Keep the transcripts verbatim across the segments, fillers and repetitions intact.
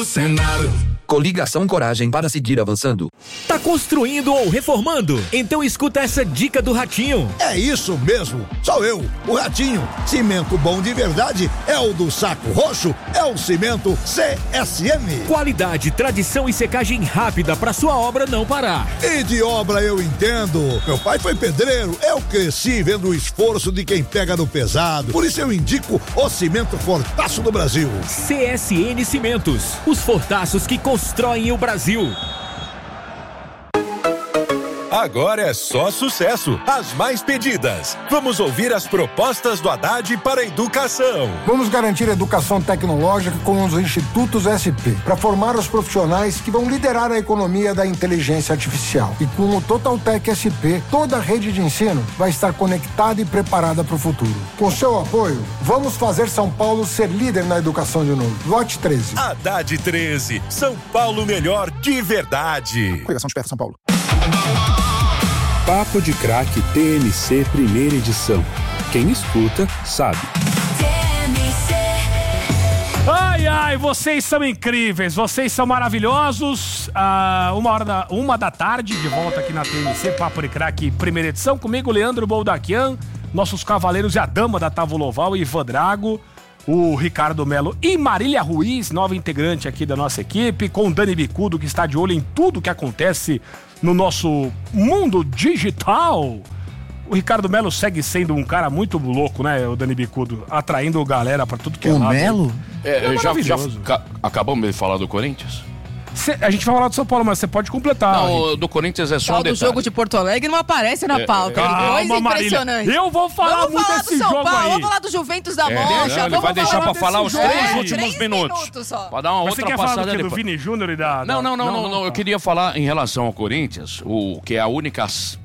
do Senado. Coligação Coragem para seguir avançando. Tá construindo ou reformando? Então escuta essa dica do Ratinho. É isso mesmo, sou eu, o Ratinho. Cimento bom de verdade é o do Saco Roxo, é o Cimento C S M. Qualidade, tradição e secagem rápida para sua obra não parar. E de obra eu entendo. Meu pai foi pedreiro, eu cresci vendo o esforço de quem pega no pesado. Por isso eu indico o Cimento Fortaço do Brasil. C S N Cimentos, os fortaços que constroem o Brasil. Agora é só sucesso, as mais pedidas. Vamos ouvir as propostas do Haddad para a educação. Vamos garantir a educação tecnológica com os institutos S P, para formar os profissionais que vão liderar a economia da inteligência artificial. E com o Totaltec S P, toda a rede de ensino vai estar conectada e preparada para o futuro. Com seu apoio, vamos fazer São Paulo ser líder na educação de novo. Vote treze. Haddad treze, São Paulo melhor de verdade. Coligação de Perto São Paulo. Papo de Craque T M C primeira edição. Quem escuta, sabe. Ai, ai, vocês são incríveis, vocês são maravilhosos. Ah, uma hora da, uma da tarde, de volta aqui na T M C, Papo de Craque primeira edição. Comigo, Leandro Boldaquian, nossos cavaleiros e a dama da Távola Oval, Ivan Drago, o Ricardo Melo e Marília Ruiz, nova integrante aqui da nossa equipe, com o Dani Bicudo, que está de olho em tudo que acontece no nosso mundo digital. O Ricardo Melo segue sendo um cara muito louco, né, o Dani Bicudo, atraindo galera pra tudo que é o lado. O Melo? É, é já, já ca- acabamos de falar do Corinthians? Cê, a gente vai falar do São Paulo, mas você pode completar. Não, o do Corinthians é só um detalhe. O jogo de Porto Alegre não aparece na pauta. É, é, Coisa impressionante. Eu vou falar vamos muito falar desse do São jogo Paulo, aí. Vamos falar do Juventus da é, Mocha. Não, ele vai deixar pra falar os três jogo. últimos três minutos. minutos só. Pra dar uma mas outra você quer passada falar do, depois. do Vini Júnior e da... Não, não, não, não, não, não, não. Eu queria falar em relação ao Corinthians, o que é a única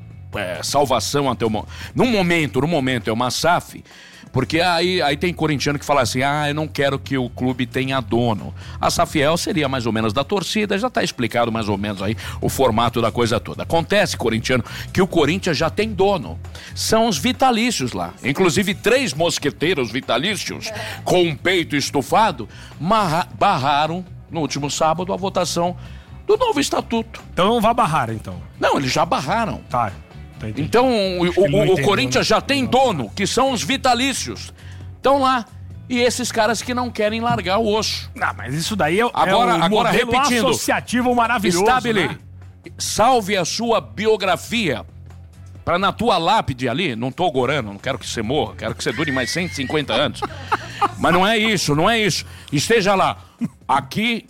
é, salvação até o momento. Num momento, no momento, é uma S A F. Porque aí, aí tem corintiano que fala assim, ah, eu não quero que o clube tenha dono. A Safiel seria mais ou menos da torcida, já está explicado mais ou menos aí o formato da coisa toda. Acontece, corintiano, que o Corinthians já tem dono. São os vitalícios lá. Inclusive três mosqueteiros vitalícios com um peito estufado marra, barraram no último sábado a votação do novo estatuto. Então não vai barrar, então. Não, eles já barraram. Tá. Então, o, o, o Corinthians já tem dono, que são os vitalícios. Estão lá. E esses caras que não querem largar o osso. Não, mas isso daí é, agora, é um agora repetindo, associativo maravilhoso, estabele, né? Salve a sua biografia. Pra na tua lápide ali, não tô gorando, não quero que você morra, quero que você dure mais cento e cinquenta anos. Mas não é isso, não é isso. Esteja lá. Aqui...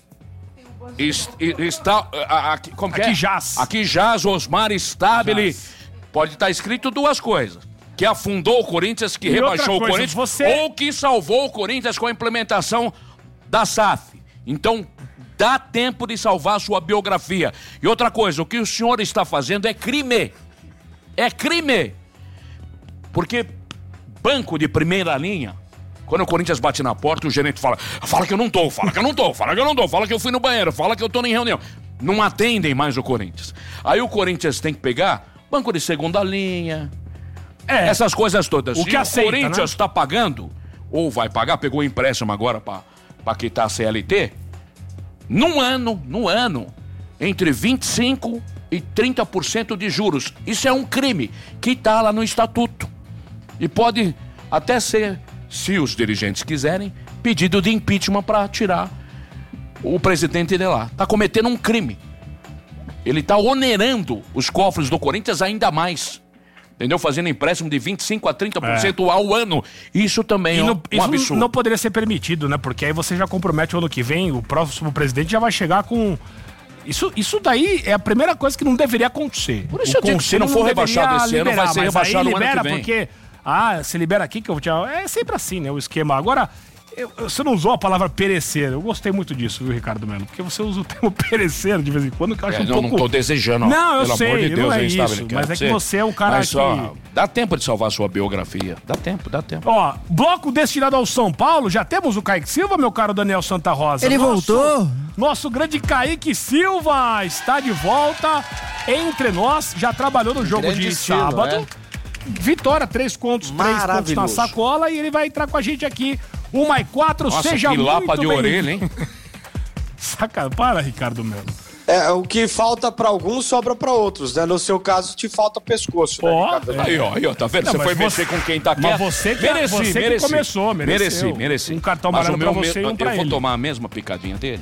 Est, está... Aqui, como aqui que é? jaz. Aqui jaz Osmar Stabile. Jaz. Pode estar escrito duas coisas. Que afundou o Corinthians, que e rebaixou coisa, o Corinthians, você... ou que salvou o Corinthians com a implementação da S A F. Então, dá tempo de salvar a sua biografia. E outra coisa, o que o senhor está fazendo é crime. É crime. Porque banco de primeira linha, quando o Corinthians bate na porta, o gerente fala, fala que eu não tô, fala que eu não tô, fala que eu não tô, fala que eu fui no banheiro, fala que eu tô em reunião. Não atendem mais o Corinthians. Aí o Corinthians tem que pegar banco de segunda linha, é, essas coisas todas. O que e aceita, o Corinthians está né? pagando, ou vai pagar, pegou empréstimo agora para quitar a C L T, num ano, num ano, entre vinte e cinco por cento e trinta por cento de juros. Isso é um crime que está lá no estatuto. E pode até ser, se os dirigentes quiserem, pedido de impeachment para tirar o presidente de lá. Está cometendo um crime. Ele está onerando os cofres do Corinthians ainda mais. Entendeu? Fazendo empréstimo de vinte e cinco por cento a trinta por cento é. ao ano. Isso também e é um, no, um absurdo. Isso não poderia ser permitido, né? Porque aí você já compromete o ano que vem, o próximo presidente já vai chegar com... Isso, isso daí é a primeira coisa que não deveria acontecer. Por isso eu digo que se não for rebaixado esse ano, vai ser rebaixado no ano que vem. Porque, ah, se libera aqui que eu vou te... É sempre assim, né? O esquema. Agora... Eu, você não usou a palavra perecer. Eu gostei muito disso, viu, Ricardo Melo? Porque você usa o termo perecer de vez em quando, que eu acho é, um não, pouco... Não tô desejando, não, eu pelo sei, amor de Deus, não é aí, isso, mas é que você é um cara mas, que... Ó, dá tempo de salvar a sua biografia. Dá tempo, dá tempo. Ó, bloco destinado ao São Paulo, já temos o Kaique Silva, meu caro Daniel Santa Rosa. Ele nosso, voltou? Nosso grande Kaique Silva está de volta entre nós, já trabalhou no jogo grande de estilo, sábado. É? Vitória, três pontos, três pontos na sacola e ele vai entrar com a gente aqui. Uma e quatro, nossa, seja que muito lapa de bem... orelha, hein? Saca, para, Ricardo Melo. É, o que falta pra alguns sobra pra outros, né? No seu caso, te falta pescoço, né, Ricardo? É. Aí, ó, aí, ó, tá vendo? Não, você foi você, mexer com quem tá quieto. Mas você que, mereci, você que mereci. começou, mereceu. Mereci, mereci. Um cartão amarelo pra você meu, e um pra eu ele. vou tomar a mesma picadinha dele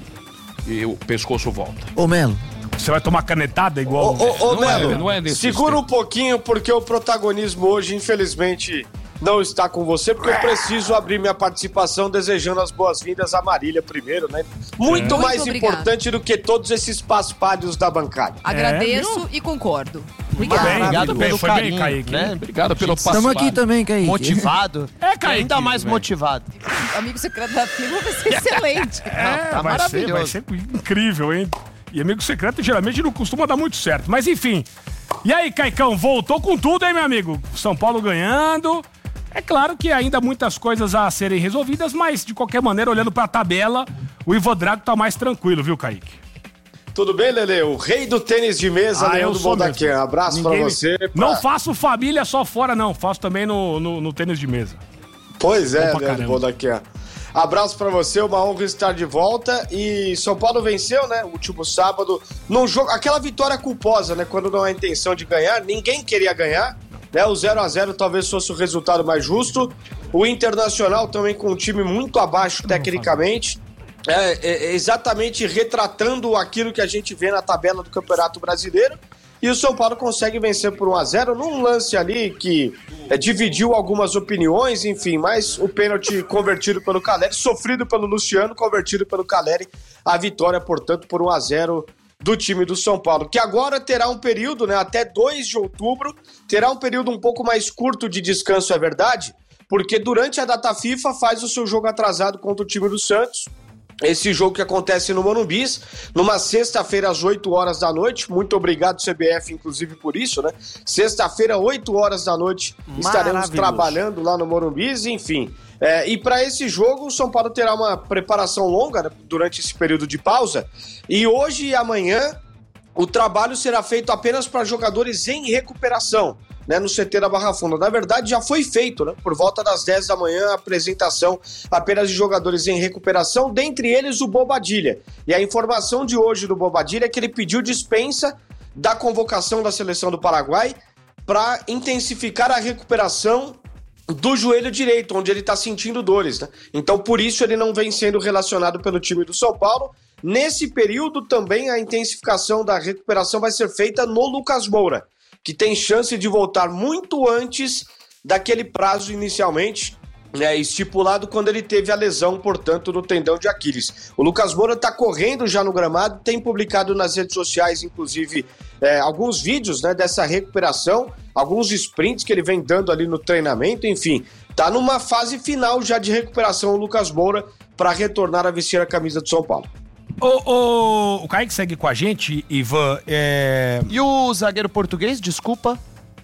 e o pescoço volta. Ô, Melo. Você vai tomar canetada igual... Ô, ô, ô Melo, é, não é segura um pouquinho, porque o protagonismo hoje, infelizmente, não está com você, porque eu preciso abrir minha participação desejando as boas-vindas à Marília primeiro, né? Muito é. mais Muito importante do que todos esses paspalhos da bancada. Agradeço é, e concordo. Obrigado. Bem, obrigado pelo foi carinho, bem, Kaique. Né? Obrigado pelo paspalho. Estamos aqui também, Kaique. Motivado. É, Kaique. Ainda mais motivado. Amigo secreto da firma vai ser excelente. É, não, tá vai maravilhoso. Ser, vai ser incrível, hein? E amigo secreto geralmente não costuma dar muito certo. Mas enfim. E aí, Caicão, voltou com tudo, hein, meu amigo? São Paulo ganhando. É claro que ainda muitas coisas a serem resolvidas, mas de qualquer maneira, olhando pra tabela, o Ivan Drago tá mais tranquilo, viu, Kaique? Tudo bem, Lele? O rei do tênis de mesa, ah, Leandro Boldaquian. Abraço Ninguém... pra você. Pra... Não faço família só fora, não. Faço também no, no, no tênis de mesa. Pois é, Leandro Boldaquian. Abraço pra você, uma honra estar de volta. E São Paulo venceu, né? Último sábado, num jogo. Aquela vitória culposa, né? Quando não há intenção de ganhar, ninguém queria ganhar. Né? O zero a zero talvez fosse o resultado mais justo. O Internacional também com um time muito abaixo tecnicamente. É, é, exatamente retratando aquilo que a gente vê na tabela do Campeonato Brasileiro. E o São Paulo consegue vencer por um a zero num lance ali que é, dividiu algumas opiniões, enfim, mas o pênalti convertido pelo Caleri, sofrido pelo Luciano, convertido pelo Caleri, a vitória, portanto, por um a zero do time do São Paulo, que agora terá um período, né, até dois de outubro, terá um período um pouco mais curto de descanso, é verdade, porque durante a data FIFA faz o seu jogo atrasado contra o time do Santos. Esse jogo que acontece no Morumbi, numa sexta-feira às oito horas da noite. Muito obrigado, C B F, inclusive, por isso, né? Sexta-feira, oito horas da noite, estaremos trabalhando lá no Morumbi, enfim. É, e para esse jogo, o São Paulo terá uma preparação longa, né, durante esse período de pausa. E hoje e amanhã, o trabalho será feito apenas para jogadores em recuperação, né, no C T da Barra Funda. Na verdade, já foi feito, né, por volta das dez da manhã, a apresentação apenas de jogadores em recuperação, dentre eles o Bobadilha. E a informação de hoje do Bobadilha é que ele pediu dispensa da convocação da seleção do Paraguai para intensificar a recuperação do joelho direito, onde ele está sentindo dores, né? Então, por isso, ele não vem sendo relacionado pelo time do São Paulo. Nesse período, também, a intensificação da recuperação vai ser feita no Lucas Moura, que tem chance de voltar muito antes daquele prazo inicialmente, né, estipulado quando ele teve a lesão, portanto, no tendão de Aquiles. O Lucas Moura está correndo já no gramado, tem publicado nas redes sociais, inclusive, é, alguns vídeos, né, dessa recuperação, alguns sprints que ele vem dando ali no treinamento, enfim, está numa fase final já de recuperação o Lucas Moura para retornar a vestir a camisa do São Paulo. O, o, o Kaique segue com a gente, Ivan. É... E o zagueiro português, desculpa?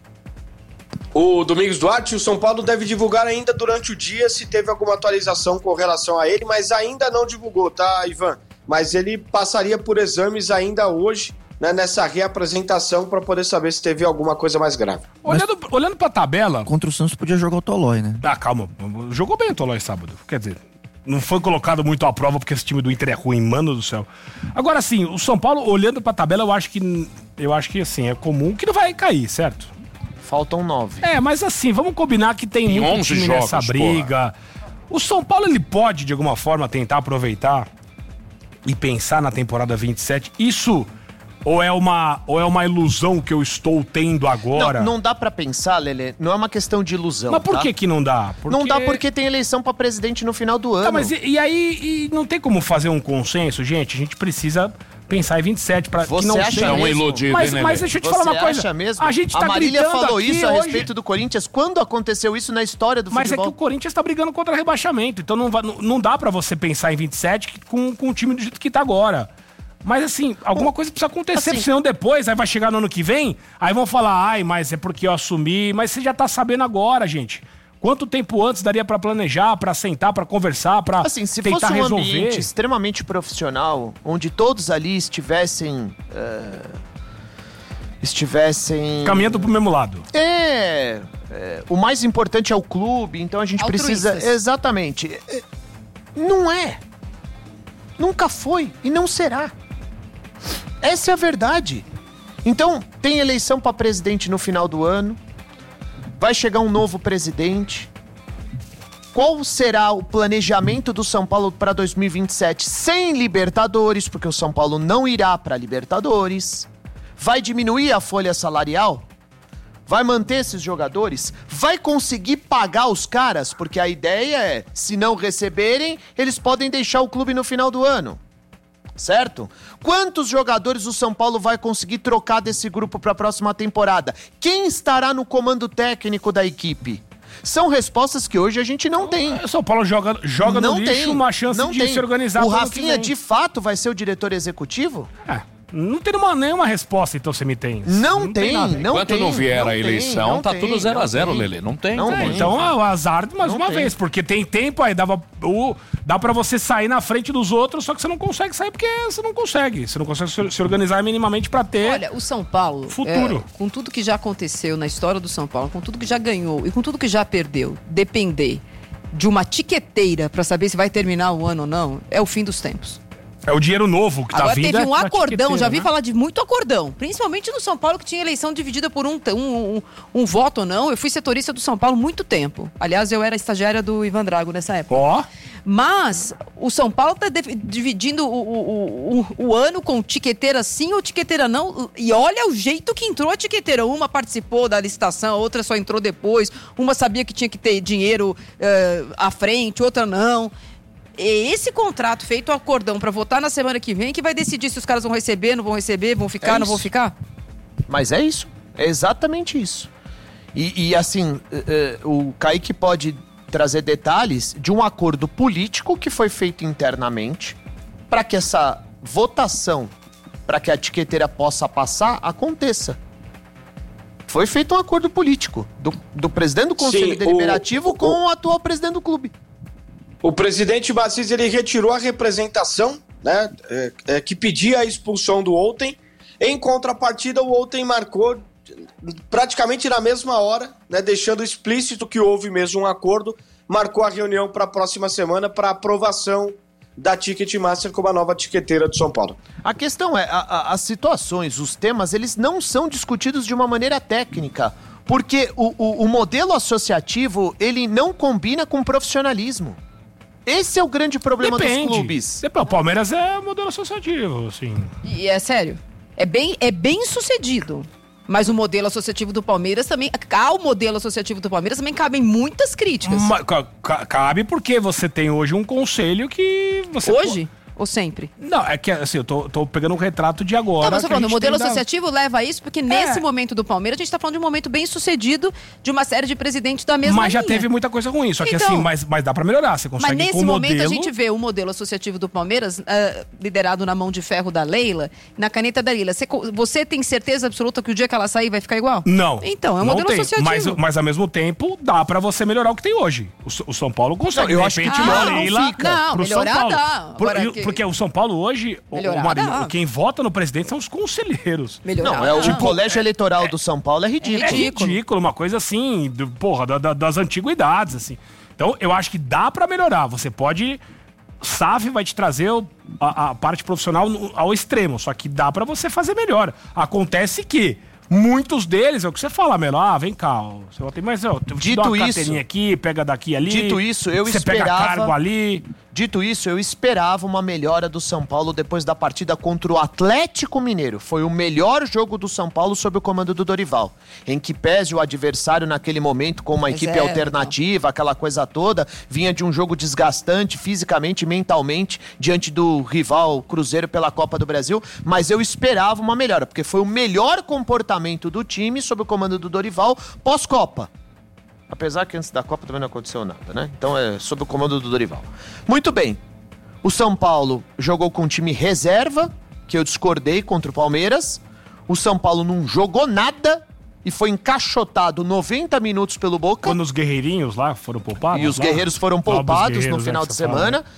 O Domingos Duarte, o São Paulo deve divulgar ainda durante o dia se teve alguma atualização com relação a ele, mas ainda não divulgou, tá, Ivan? Mas ele passaria por exames ainda hoje, né, nessa reapresentação, para poder saber se teve alguma coisa mais grave. Olhando, olhando pra tabela... Contra o Santos podia jogar o Tolói, né? Ah, calma. Jogou bem o Tolói sábado. Quer dizer... Não foi colocado muito à prova porque esse time do Inter é ruim, mano do céu. Agora sim, o São Paulo, olhando pra tabela, eu acho que eu acho que assim, é comum que não vai cair, certo? Faltam nove. É, mas assim, vamos combinar que tem, tem muito time jogos, nessa briga. Porra. O São Paulo, ele pode, de alguma forma, tentar aproveitar e pensar na temporada vinte e sete. Isso... Ou é, uma, ou é uma ilusão que eu estou tendo agora? Não, não dá pra pensar, Lelê. Não é uma questão de ilusão. Mas por tá? que que não dá? Porque... Não dá porque tem eleição pra presidente no final do ano. Tá, mas e, e aí e não tem como fazer um consenso, gente? A gente precisa pensar em vinte e sete pra Você que não acha seja um iludido, mas, né, mas deixa eu te Você falar uma coisa. Acha mesmo? A gente tá a Marília falou aqui isso a hoje. respeito do Corinthians. Quando aconteceu isso na história do mas futebol? Mas é que o Corinthians tá brigando contra rebaixamento. Então não, vai, não, não dá pra você pensar em vinte e sete com, com o time do jeito que tá agora. Mas assim, alguma coisa precisa acontecer, assim, senão depois, aí vai chegar no ano que vem, aí vão falar, ai, mas é porque eu assumi, mas você já tá sabendo agora, gente. Quanto tempo antes daria pra planejar, pra sentar, pra conversar, pra assim, se tentar fosse um resolver? ambiente extremamente profissional, onde todos ali estivessem... Uh, estivessem... Caminhando pro mesmo lado. É, é, o mais importante é o clube, então a gente precisa... Exatamente. Não é. Nunca foi e não será. Essa é a verdade. Então, tem eleição para presidente no final do ano. Vai chegar um novo presidente. Qual será o planejamento do São Paulo para dois mil e vinte e sete sem Libertadores? Porque o São Paulo não irá para Libertadores. Vai diminuir a folha salarial? Vai manter esses jogadores? Vai conseguir pagar os caras? Porque a ideia é, se não receberem, eles podem deixar o clube no final do ano. Certo? Quantos jogadores o São Paulo vai conseguir trocar desse grupo para a próxima temporada? Quem estará no comando técnico da equipe? São respostas que hoje a gente não tem. O São Paulo joga, joga não no lixo tem, uma chance não de tem. se organizar. O Rafinha, de fato, vai ser o diretor executivo? É. Não tem uma, nenhuma resposta, então, você me tem. Não, não tem, tem não Enquanto tem, não vier não a eleição, tem, não tá tem, tudo zero a zero, tem. Lelê. Não tem. Não como. tem. Então, é o azar mais Não uma tem. vez, porque tem tempo aí, dava, o, dá pra você sair na frente dos outros, só que você não consegue sair porque você não consegue. Você não consegue se, se organizar minimamente pra ter... Olha, o São Paulo, futuro. É, com tudo que já aconteceu na história do São Paulo, com tudo que já ganhou e com tudo que já perdeu, depender de uma tiqueteira pra saber se vai terminar o ano ou não, é o fim dos tempos. É o dinheiro novo que tá Agora vindo. teve um é acordão, já vi né? falar de muito acordão. Principalmente no São Paulo, que tinha eleição dividida por um, um, um, um voto ou não. Eu fui setorista do São Paulo muito tempo. Aliás, eu era estagiária do Ivan Drago nessa época. Ó. Mas o São Paulo tá de- dividindo o, o, o, o ano com tiqueteira sim ou tiqueteira não. E olha o jeito que entrou a tiqueteira. Uma participou da licitação, a outra só entrou depois. Uma sabia que tinha que ter dinheiro uh, à frente, outra não. É esse contrato feito acordão pra votar na semana que vem que vai decidir se os caras vão receber, não vão receber, vão ficar, É não vão isso. ficar? Mas é isso. É exatamente isso. E, e assim, uh, uh, o Kaique pode trazer detalhes de um acordo político que foi feito internamente para que essa votação, para que a tiqueteira possa passar, aconteça. Foi feito um acordo político do, do presidente do Conselho Sim, Deliberativo o- com o atual presidente do clube. O presidente Bassis, ele retirou a representação, né, é, é, que pedia a expulsão do Outen. Em contrapartida, o Outen marcou praticamente na mesma hora, né, deixando explícito que houve mesmo um acordo, marcou a reunião para a próxima semana para aprovação da Ticketmaster como a nova tiqueteira do São Paulo. A questão é, a, a, as situações, os temas, eles não são discutidos de uma maneira técnica, porque o, o, o modelo associativo, ele não combina com profissionalismo. Esse é o grande problema Depende. dos clubes. Depende. O Palmeiras é modelo associativo, assim. E é sério. É bem, é bem sucedido. Mas o modelo associativo do Palmeiras também... Ao modelo associativo do Palmeiras também cabem muitas críticas. Ma- ca- ca- cabe porque você tem hoje um conselho que você... Hoje? Ou sempre? Não, é que assim, eu tô, tô pegando um retrato de agora. Não, mas eu tô que a falando, o gente modelo tem da- associativo leva a isso, porque nesse É. momento do Palmeiras, a gente tá falando de um momento bem sucedido de uma série de presidentes da mesma Mas já linha. teve muita coisa ruim, só que Então, assim, mas, mas dá pra melhorar, você consegue Mas com nesse o momento modelo... a gente vê o modelo associativo do Palmeiras, ah, liderado na mão de ferro da Leila, na caneta da Leila. Você, co- você tem certeza absoluta que o dia que ela sair vai ficar igual? Não. Então, é um não modelo tem, associativo. Mas, mas ao mesmo tempo, dá pra você melhorar o que tem hoje. O, S- o São Paulo consegue. Não, eu de acho que repente, não, uma não Leila fica. Não, pro São melhorar Paulo. dá. Por- Agora e- que- Porque o São Paulo hoje, o- Melhorar o Marinho, dá. quem vota no presidente são os conselheiros. Melhorar. Não, é o não. colégio eleitoral do São Paulo é ridículo. É ridículo. ridículo, uma coisa assim, do- porra, da- da- das antiguidades, assim. Então, eu acho que dá pra melhorar. Você pode... S A F vai te trazer o- a, a parte profissional no- ao extremo, só que dá pra você fazer melhor. Acontece que muitos deles, é o que você fala, Melo, ah, vem cá, ó, você tem mais, ó, te Dito dá uma isso- carteirinha aqui, pega daqui ali. Dito isso, eu você esperava- pega cargo ali. Dito isso, eu esperava uma melhora do São Paulo depois da partida contra o Atlético Mineiro. Foi o melhor jogo do São Paulo sob o comando do Dorival. Em que pese o adversário naquele momento com uma equipe Reserva. alternativa, aquela coisa toda, vinha de um jogo desgastante fisicamente e mentalmente diante do rival Cruzeiro pela Copa do Brasil, mas eu esperava uma melhora, porque foi o melhor comportamento do time sob o comando do Dorival pós-Copa. Apesar que antes da Copa também não aconteceu nada, né? Então é sob o comando do Dorival. Muito bem. O São Paulo jogou com um time reserva, que eu discordei contra o Palmeiras. O São Paulo não jogou nada e foi encaixotado noventa minutos pelo Boca. Quando os guerreirinhos lá foram poupados. E os lá, guerreiros foram Pobres poupados no guerreiros, final é, de que você fala, semana. né?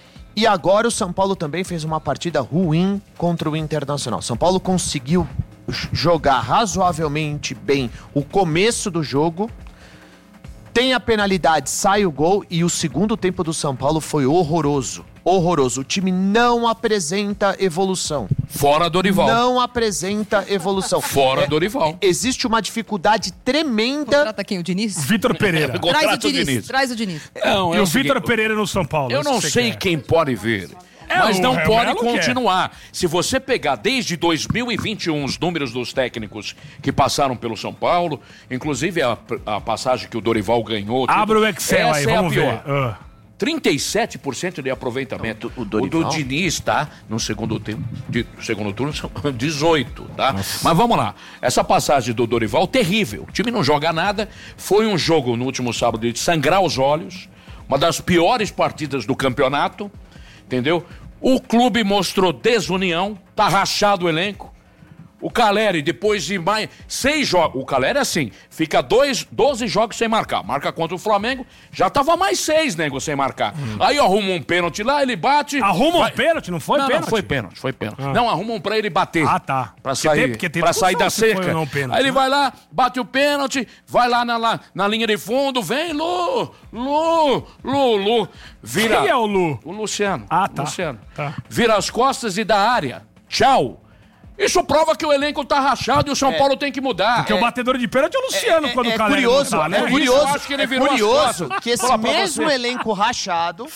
E agora o São Paulo também fez uma partida ruim contra o Internacional. São Paulo conseguiu j- jogar razoavelmente bem o começo do jogo. Tem a penalidade, sai o gol e o segundo tempo do São Paulo foi horroroso. horroroso. O time não apresenta evolução. Fora Dorival. Não apresenta evolução. Fora é, Dorival. Existe uma dificuldade tremenda. Contrata quem? O Diniz? Vitor Pereira. Traz o Diniz. Diniz. Traz o Diniz. Não, e o Vitor Pereira no São Paulo. Eu não sei quer. quem pode ver. É, mas não pode continuar. Quer. Se você pegar desde dois mil e vinte e um os números dos técnicos que passaram pelo São Paulo, inclusive a, a passagem que o Dorival ganhou. Abre o Excel aí, é vamos ver. Uh. trinta e sete por cento de aproveitamento. O, o, o do Diniz, tá? No segundo tempo, de, segundo turno, são dezoito, tá? Nossa. Mas vamos lá. Essa passagem do Dorival, terrível. O time não joga nada. Foi um jogo no último sábado de sangrar os olhos. Uma das piores partidas do campeonato. Entendeu? O clube mostrou desunião. Tá rachado o elenco. O Caleri, depois de mais seis jogos, o Caleri é assim, fica dois, doze jogos sem marcar. Marca contra o Flamengo, já tava mais seis, nego, sem marcar. Hum. Aí arruma um pênalti lá, ele bate... Arruma vai... um pênalti? Não foi não, pênalti? Não, foi pênalti, foi pênalti. Ah. Não, arruma um pra ele bater. Ah, tá. Pra sair, porque tem, porque tem pra sair da cerca. Não, pênalti, aí ele né? vai lá, bate o pênalti, vai lá na, na, na linha de fundo, vem, Lu, Lu, Lu, Lu. Vira... Quem é o Lu? O Luciano. Ah, tá. Luciano. Tá. Vira as costas e dá área. Tchau. Isso prova que o elenco tá rachado e o São é, Paulo tem que mudar. Porque é, o batedor de pênalti é o Luciano é, quando é, o Caleri curioso, tá, né? É curioso, acho que ele é virou curioso que esse Fala mesmo elenco rachado,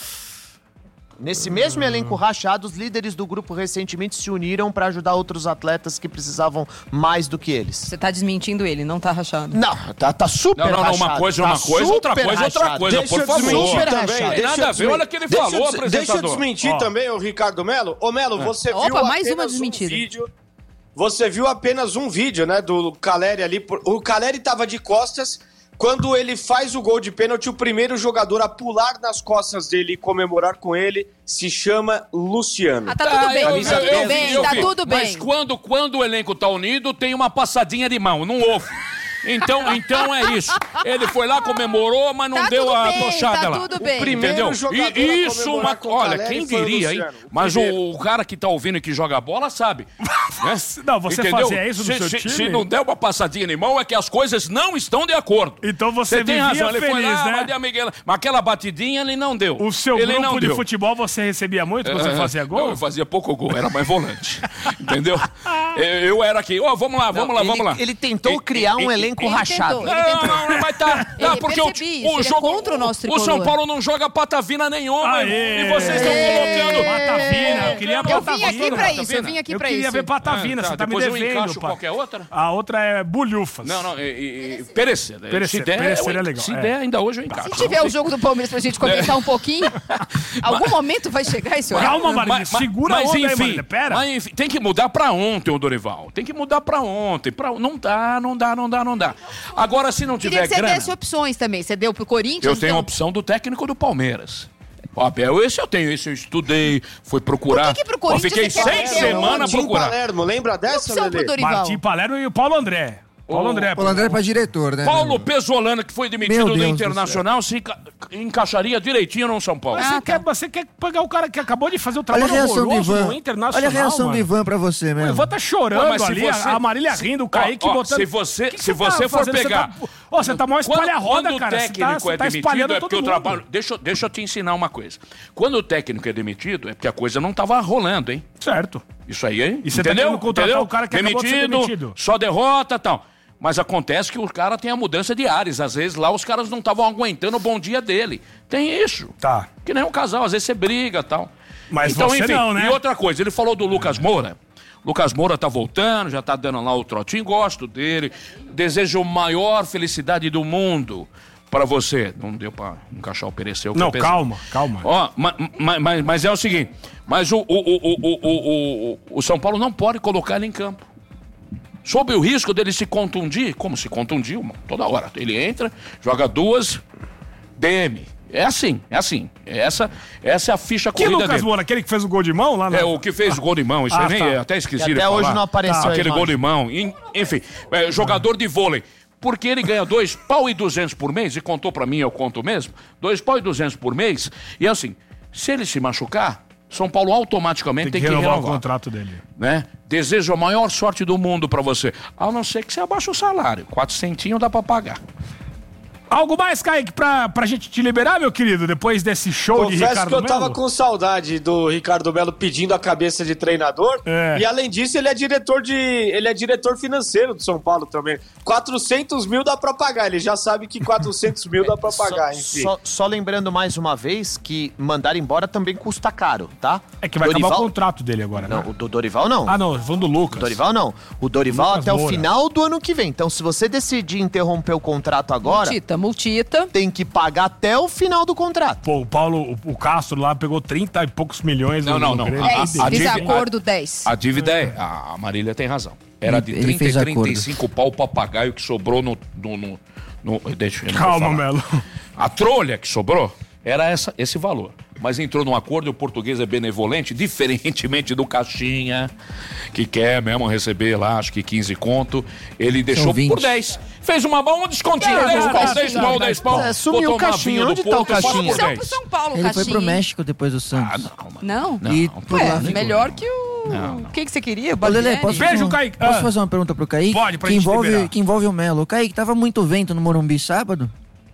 nesse mesmo elenco rachado, os líderes do grupo recentemente se uniram para ajudar outros atletas que precisavam mais do que eles. Você tá desmentindo ele, não tá rachado. Não, tá, tá super não, não, rachado. Não, uma coisa é uma tá coisa, outra coisa é outra coisa, deixa por favor. Também, tem nada a ver, olha o que ele deixa falou, eu, apresentador. Deixa eu desmentir oh. também, o Ricardo Melo. Ô, Melo, você Opa, viu mais apenas uma desmentida. um vídeo... Você viu apenas um vídeo, né, do Caleri ali. O Caleri tava de costas. Quando ele faz o gol de pênalti, o primeiro jogador a pular nas costas dele e comemorar com ele se chama Luciano. Ah, tá tudo bem, eu, tá eu, tudo eu, bem, eu, tá eu, tudo bem. Mas quando, quando o elenco tá unido, tem uma passadinha de mão, não houve. Então, então é isso. Ele foi lá, comemorou, mas não tá deu a bem, tochada tá lá. Tudo bem. O primeiro jogador e isso, uma, olha, Caleri quem diria, hein? O mas o, o cara que tá ouvindo e que joga bola sabe. Né? Não, você entendeu? fazia isso no se, seu se, time? Se não der uma passadinha de mão, é que as coisas não estão de acordo. Então você, você tem razão, ele feliz, foi lá, né? Mas, Miguel, mas aquela batidinha ele não deu. O seu ele grupo não de deu. futebol você recebia muito quando é, você fazia gol? Não, eu fazia pouco gol, era mais volante. Entendeu? Eu, eu era aqui, ó, oh, vamos lá, vamos não, lá, ele, vamos lá. Ele tentou e, criar e, um e, elenco ele rachado. Tentou, ele tentou. Não, não, mas tá, tá porque o, isso, o jogo é contra o nosso o São Paulo não joga patavina nenhuma. Aê, e vocês estão colocando patavina, eu queria patavina. Eu vim aqui pra isso, eu vim aqui eu pra isso. Eu queria ver patavina, ah, tá, você tá me devendo. Eu encaixo qualquer outra? A outra é bulhufas. Não, não, e, e, perecer. Perecer, se der, perecer eu, é legal. Se é. der, ainda hoje eu encaixo. Se tiver o jogo do Palmeiras pra gente comentar um pouquinho, algum momento vai chegar esse horário. Calma, Marília, segura mas, a onda enfim, aí, Marília, pera. Mas enfim, tem que mudar pra ontem, o Dorival. Tem que mudar pra ontem. Pra... Não dá, não dá, não dá, não dá. Agora, se não tiver Queria que você grana... desse opções também. Você deu pro Corinthians? Eu tenho então... a opção do técnico do Palmeiras. O Abel, esse eu tenho, esse eu estudei, fui procurar. Por que que pro Corinthians eu fiquei você quer seis ter semanas Martim procurando. Palermo, lembra dessa, opção pro Lelê? Dorival. Martim Palermo e o Paulo André. Paulo André. Paulo André pra diretor, né? Paulo Pesolano, que foi demitido do Internacional, se enca... encaixaria direitinho no São Paulo. Mas você, ah, quer, tá. você quer pegar o cara que acabou de fazer o trabalho Olha a reação do horroroso Ivan. no Internacional, Olha a reação mano. do Ivan pra você mesmo. O Ivan tá chorando Ué, ali, você... a Marília rindo, o Kaique ó, ó, botando... Se você, que que se você tá for fazendo? pegar... Você tá, ó, você tá mal espalha-roda, quando cara. o técnico você tá, é tá demitido, é porque o mundo. trabalho... Deixa, deixa eu te ensinar uma coisa. Quando o técnico é demitido, é porque a coisa não tava rolando, hein? Certo. Isso aí, hein? E você tá querendo contratar o cara que acabou de ser demitido. Só derrota e tal. Mas acontece que o cara tem a mudança de ares. Às vezes lá os caras não estavam aguentando o bom dia dele. Tem isso. Tá. Que nem um casal, às vezes você briga e tal. Mas então, você enfim, não, né? E outra coisa, ele falou do Lucas Moura. Lucas Moura tá voltando, já tá dando lá o trotinho, gosto dele. Desejo a maior felicidade do mundo pra você. Não deu pra encaixar o Pereceu. Não, calma, calma. Ó, mas, mas, mas é o seguinte, mas o, o, o, o, o, o, o São Paulo não pode colocar ele em campo. Sob o risco dele se contundir, como se contundiu, toda hora. Ele entra, joga duas, D M. É assim, é assim. Essa, essa é a ficha corrida dele. Que Lucas Moura? Aquele que fez o gol de mão lá? É, o que fez o gol de mão. Isso ah, aí nem, tá. até esqueci e de até falar. hoje não apareceu tá. Aquele aí, gol de mão. Enfim, é, jogador de vôlei. Porque ele ganha dois pau e duzentos por mês, e contou pra mim, eu conto mesmo, dois pau e duzentos por mês, e assim, se ele se machucar, São Paulo automaticamente tem que, tem que renovar, renovar o contrato dele. Né? Desejo a maior sorte do mundo pra você. A não ser que você abaixe o salário. Quatrocentinho dá pra pagar. Algo mais, Kaique, pra, pra gente te liberar, meu querido, depois desse show Confesso de Ricardo Melo? que eu tava com saudade do Ricardo Melo pedindo a cabeça de treinador. É. E além disso, ele é diretor de. Ele é diretor financeiro do São Paulo também. quatrocentos mil dá pra pagar. Ele já sabe que quatrocentos mil dá pra pagar, só, enfim. Só, só lembrando mais uma vez que mandar embora também custa caro, tá? É que vai Dorival... acabar o contrato dele agora, não, né? O do Dorival não. Ah, não, vamos do Lucas. O Dorival não. O Dorival Lucas até Moura. o final do ano que vem. Então, se você decidir interromper o contrato agora... Multita, multita. Tem que pagar até o final do contrato. Pô, o Paulo, o, o Castro lá pegou trinta e poucos milhões. Não, não, não. dez, desacordo dez. A dívida é... A Marília tem razão. Era de trinta e trinta e cinco pau o papagaio que sobrou no... no, no, no deixa eu Calma, Melo. A trolha que sobrou era essa, esse valor. Mas entrou num acordo e o português é benevolente, diferentemente do Caixinha, que quer mesmo receber lá, acho que quinze conto. Ele deixou por dez. Fez uma mão, um descontinho. dez pau, dez pau, dez pau. É, sumiu o Caixinha. Onde tá o Caixinha? Isso é pro São Paulo, Ele Caixinha. foi pro México depois do Santos. Ah, não, não. E não. Ué, melhor que o... Não, não. O que, que você queria? Ô, Lelê, posso Beijo, um... Kaique. Posso ah. fazer uma pergunta pro Kaique? Pode, pra que gente envolve, liberar. que envolve o Melo. Kaique, tava muito vento no Morumbi sábado?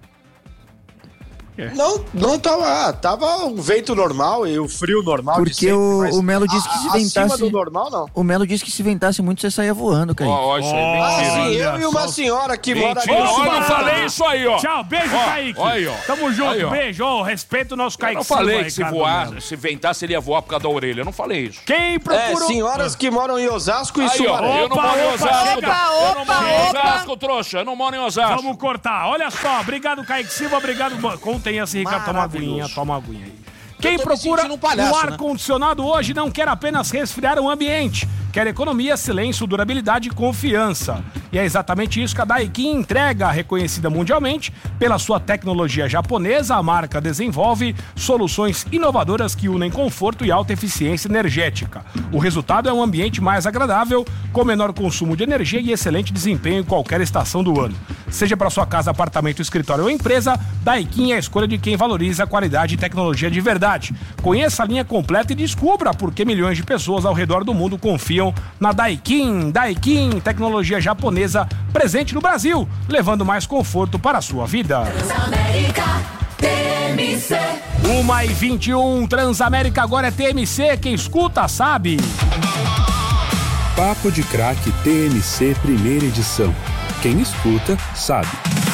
É. Não, não tava. Tava um vento normal e o frio normal. Porque de sempre, o, o Melo disse que se ventasse. Acima do normal, não. O Melo disse que se ventasse muito, você saía voando, Kaique. Ó, oh, isso aí é mentira. Ah, sim, eu e uma senhora que mora ali. Ó, eu falei isso aí, ó. Tchau, beijo, ó, Kaique. Ó, aí, ó. Tamo junto, aí, ó. beijo. Ó, respeito o nosso Kaique. Eu não falei Silva, que se Ricardo voar, Melo. se ventasse, ele ia voar por causa da orelha. Eu não falei isso. Quem procurou... É, senhoras que moram em Osasco e Aí, ó, Sumaré. eu não moro em Osasco. opa, eu não moro em opa. Osasco, trouxa. Eu não moro em Osasco. Vamos cortar. Olha só, obrigado, Kaique Silva, obrigado. Contenha-se, Ricardo, toma uma aguinha, toma uma aguinha aí. Quem procura um palhaço, um né? ar-condicionado hoje não quer apenas resfriar o ambiente, quer economia, silêncio, durabilidade e confiança. E é exatamente isso que a Daikin entrega, reconhecida mundialmente pela sua tecnologia japonesa. A marca desenvolve soluções inovadoras que unem conforto e alta eficiência energética. O resultado é um ambiente mais agradável, com menor consumo de energia e excelente desempenho em qualquer estação do ano. Seja para sua casa, apartamento, escritório ou empresa, Daikin é a escolha de quem valoriza a qualidade e tecnologia de verdade. Conheça a linha completa e descubra por que milhões de pessoas ao redor do mundo confiam na Daikin. Daikin, tecnologia japonesa presente no Brasil, levando mais conforto para a sua vida. Transamérica, T M C. uma e vinte e um, Transamérica agora é T M C, quem escuta sabe. Papo de Craque T M C primeira edição. Quem escuta sabe.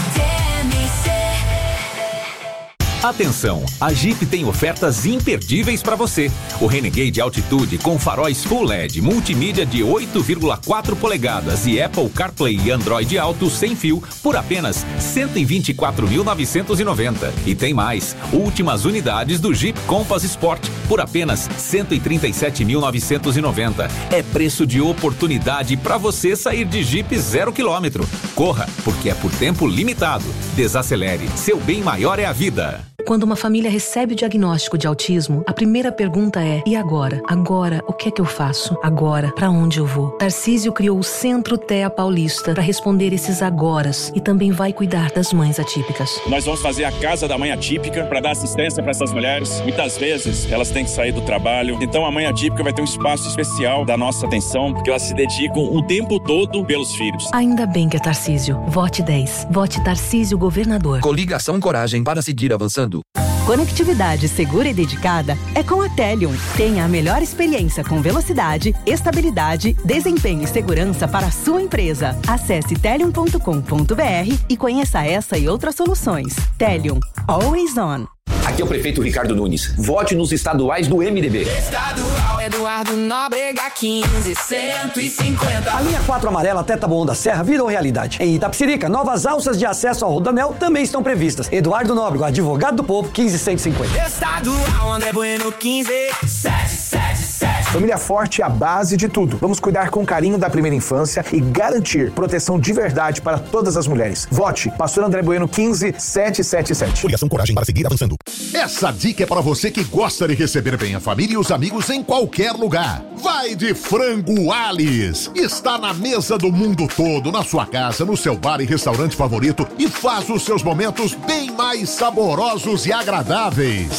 Atenção, a Jeep tem ofertas imperdíveis para você. O Renegade Altitude com faróis Full L E D, multimídia de oito vírgula quatro polegadas e Apple CarPlay e Android Auto sem fio por apenas cento e vinte e quatro mil novecentos e noventa. E tem mais, últimas unidades do Jeep Compass Sport por apenas cento e trinta e sete mil novecentos e noventa. É preço de oportunidade para você sair de Jeep zero quilômetro. Corra, porque é por tempo limitado. Desacelere, seu bem maior é a vida. Quando uma família recebe o diagnóstico de autismo, a primeira pergunta é: e agora? Agora, o que é que eu faço? Agora, pra onde eu vou? Tarcísio criou o Centro T E A Paulista para responder esses agoras e também vai cuidar das mães atípicas. Nós vamos fazer a Casa da Mãe Atípica para dar assistência para essas mulheres. Muitas vezes elas têm que sair do trabalho, então a Mãe Atípica vai ter um espaço especial da nossa atenção, porque elas se dedicam o tempo todo pelos filhos. Ainda bem que é Tarcísio. Vote dez. Vote Tarcísio Governador. Coligação Coragem para seguir avançando. Conectividade segura e dedicada é com a Telium. Tenha a melhor experiência com velocidade, estabilidade, desempenho e segurança para a sua empresa. Acesse telium ponto com ponto b r e conheça essa e outras soluções. Telium. Always on. Aqui é o prefeito Ricardo Nunes. Vote nos estaduais do M D B. Estadual Eduardo Nóbrega quinze, cento e cinquenta. A linha quatro amarela até Taboão da Serra virou realidade. Em Itapecerica, novas alças de acesso ao Rodanel também estão previstas. Eduardo Nóbrega, advogado do povo, quinze, cento e cinquenta. Estadual André Bueno quinze, sete sete sete. Família forte é a base de tudo. Vamos cuidar com carinho da primeira infância e garantir proteção de verdade para todas as mulheres. Vote Pastor André Bueno quinze, sete sete sete. Coligação Coragem para seguir avançando. Essa dica é para você que gosta de receber bem a família e os amigos em qualquer lugar. Vai de Frango Alice. Está na mesa do mundo todo, na sua casa, no seu bar e restaurante favorito e faz os seus momentos bem mais saborosos e agradáveis.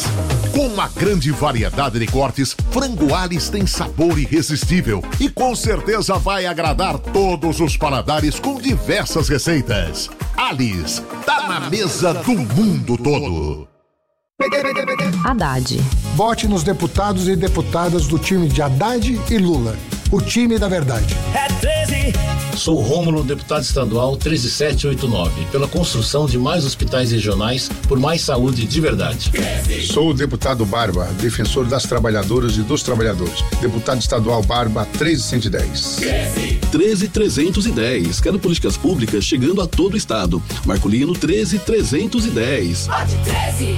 Com uma grande variedade de cortes, Frango Alis tem sabor irresistível e com certeza vai agradar todos os paladares com diversas receitas. Alis, tá na mesa do mundo todo. Haddad. Vote nos deputados e deputadas do time de Haddad e Lula. O time da verdade. É treze. Sou Rômulo, deputado estadual treze mil setecentos e oitenta e nove, pela construção de mais hospitais regionais por mais saúde de verdade. Sou o deputado Barba, defensor das trabalhadoras e dos trabalhadores. Deputado estadual Barba treze mil cento e dez. treze mil trezentos e dez. Quero políticas públicas chegando a todo o estado. Marcolino treze mil trezentos e dez. Vote treze.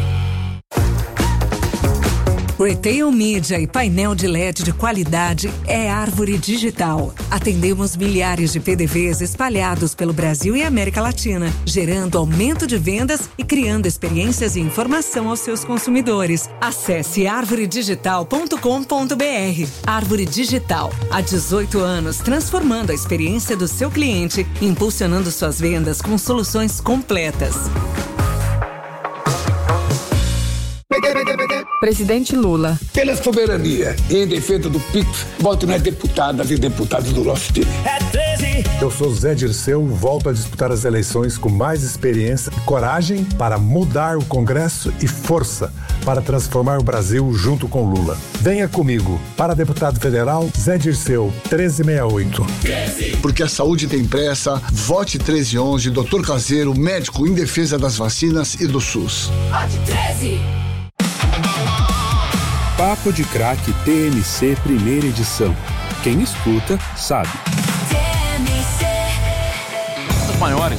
Retail Media e painel de L E D de qualidade é Árvore Digital. Atendemos milhares de P D Vs espalhados pelo Brasil e América Latina, gerando aumento de vendas e criando experiências e informação aos seus consumidores. Acesse árvore digital ponto com ponto b r. Árvore Digital, há dezoito anos, transformando a experiência do seu cliente, impulsionando suas vendas com soluções completas. Presidente Lula. Pela soberania e em defesa do P I X, voto nas deputadas e deputados do nosso time. É treze. Eu sou Zé Dirceu, volto a disputar as eleições com mais experiência e coragem para mudar o Congresso e força para transformar o Brasil junto com Lula. Venha comigo. Para deputado federal, Zé Dirceu, treze sessenta e oito. Porque a saúde tem pressa, vote treze onze, doutor Caseiro, médico em defesa das vacinas e do SUS. Vote treze. Papo de Crack T M C primeira edição. Quem escuta, sabe. T M C. Os maiores.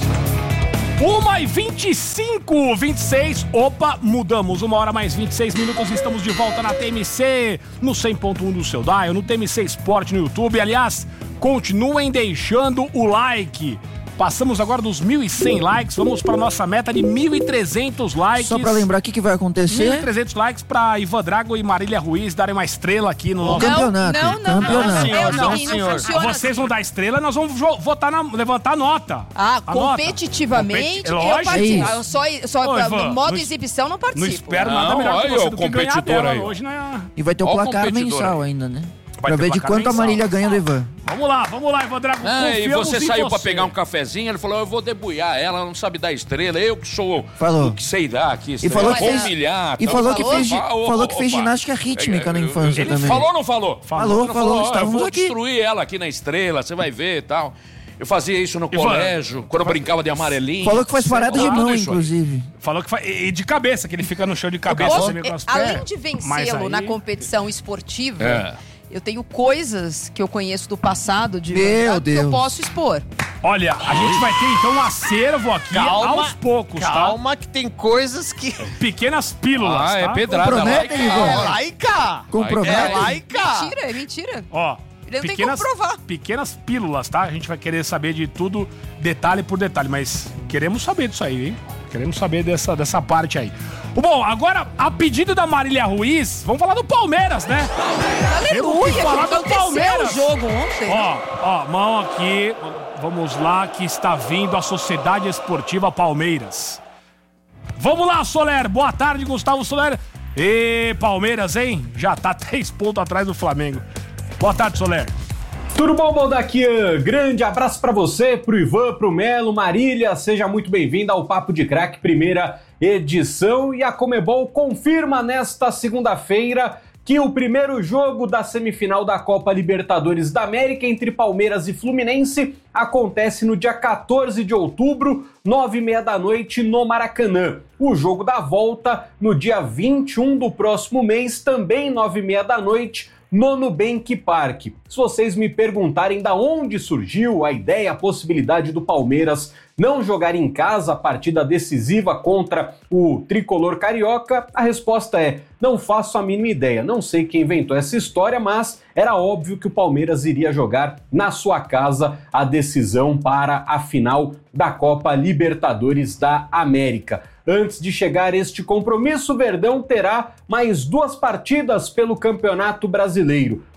uma e vinte e cinco, vinte e seis. Opa, mudamos. Uma hora mais vinte e seis minutos. Estamos de volta na T M C, no cem ponto um do seu dial, no T M C Sport no YouTube. Aliás, continuem deixando o like. Passamos agora dos mil e cem likes, vamos para nossa meta de mil e trezentos likes. Só pra lembrar o que, que vai acontecer. mil e trezentos likes pra Ivan Drago e Marília Ruiz darem uma estrela aqui no nosso campeonato. Não, não, campeonato. não, senhor, não, não, senhor. senhor. Vocês vão dar estrela, nós vamos votar na, levantar a nota. Ah, a competitivamente, nota. eu participo. Eu só, só Ô, pra, Ivan, no modo não, exibição não participo. Não espero nada não, melhor que você do que ganhar dela aí. Hoje, né? E vai ter o Ó placar o mensal ainda, né? Vai pra ver de quanto mensal. A Marília ganha do Ivan. Vamos lá, vamos lá, Ivan Drago. É, e você saiu você. pra pegar um cafezinho, ele falou, eu vou debulhar ela, ela não sabe dar estrela, eu que sou falou. o que sei dar aqui E estrela, falou que vou fez, humilhar. e então, falou que falou, fez, opa, falou opa, que fez opa. ginástica rítmica na infância ele também. Falou ou não falou? Falou, falou, falou estávamos eu vou aqui. destruir ela aqui na estrela, você vai ver e tal. Eu fazia isso no Ivan, colégio, quando eu brincava de amarelinho. Falou que faz parada de mão, inclusive. Falou que faz. E de cabeça, que ele fica no chão de cabeça. Posso, assim, com as além pés. de vencê-lo aí... na competição esportiva, é. eu tenho coisas que eu conheço do passado de Meu verdade que eu Deus. posso expor. Olha, a gente vai ter então um acervo aqui Calma, aos poucos, calma, tá? Calma que tem coisas que... Pequenas pílulas, Ah, tá? é pedrada. Comprometem, laica. Ivan. É laica! Compromete. É laica! Mentira, é mentira. Ó, Ele não tem pequenas, como provar. pequenas pílulas, tá? A gente vai querer saber de tudo, detalhe por detalhe, mas queremos saber disso aí, hein? Queremos saber dessa, dessa parte aí. Bom, agora, a pedido da Marília Ruiz, vamos falar do Palmeiras, né? Aleluia, que falar que do Palmeiras. o jogo ontem. Ó, ó, mão aqui, vamos lá, que está vindo a Sociedade Esportiva Palmeiras. Vamos lá, Soler, boa tarde, Gustavo Soler. E Palmeiras, hein? Já tá três pontos atrás do Flamengo. Boa tarde, Soler. Tudo bom, Baldaquian? Grande abraço pra você, pro Ivan, pro Melo, Marília, seja muito bem-vindo ao Papo de Crack, primeira edição. E a Conmebol confirma nesta segunda-feira que o primeiro jogo da semifinal da Copa Libertadores da América entre Palmeiras e Fluminense acontece no dia quatorze de outubro, nove e meia da noite, no Maracanã. O jogo da volta no dia vinte e um do próximo mês, também nove e meia da noite, no Nubank Park. Se vocês me perguntarem da onde surgiu a ideia, a possibilidade do Palmeiras não jogar em casa a partida decisiva contra o tricolor carioca, a resposta é: não faço a mínima ideia. Não sei quem inventou essa história, mas era óbvio que o Palmeiras iria jogar na sua casa a decisão para a final da Copa Libertadores da América. Antes de chegar este compromisso, o Verdão terá mais duas partidas pelo Campeonato Brasileiro.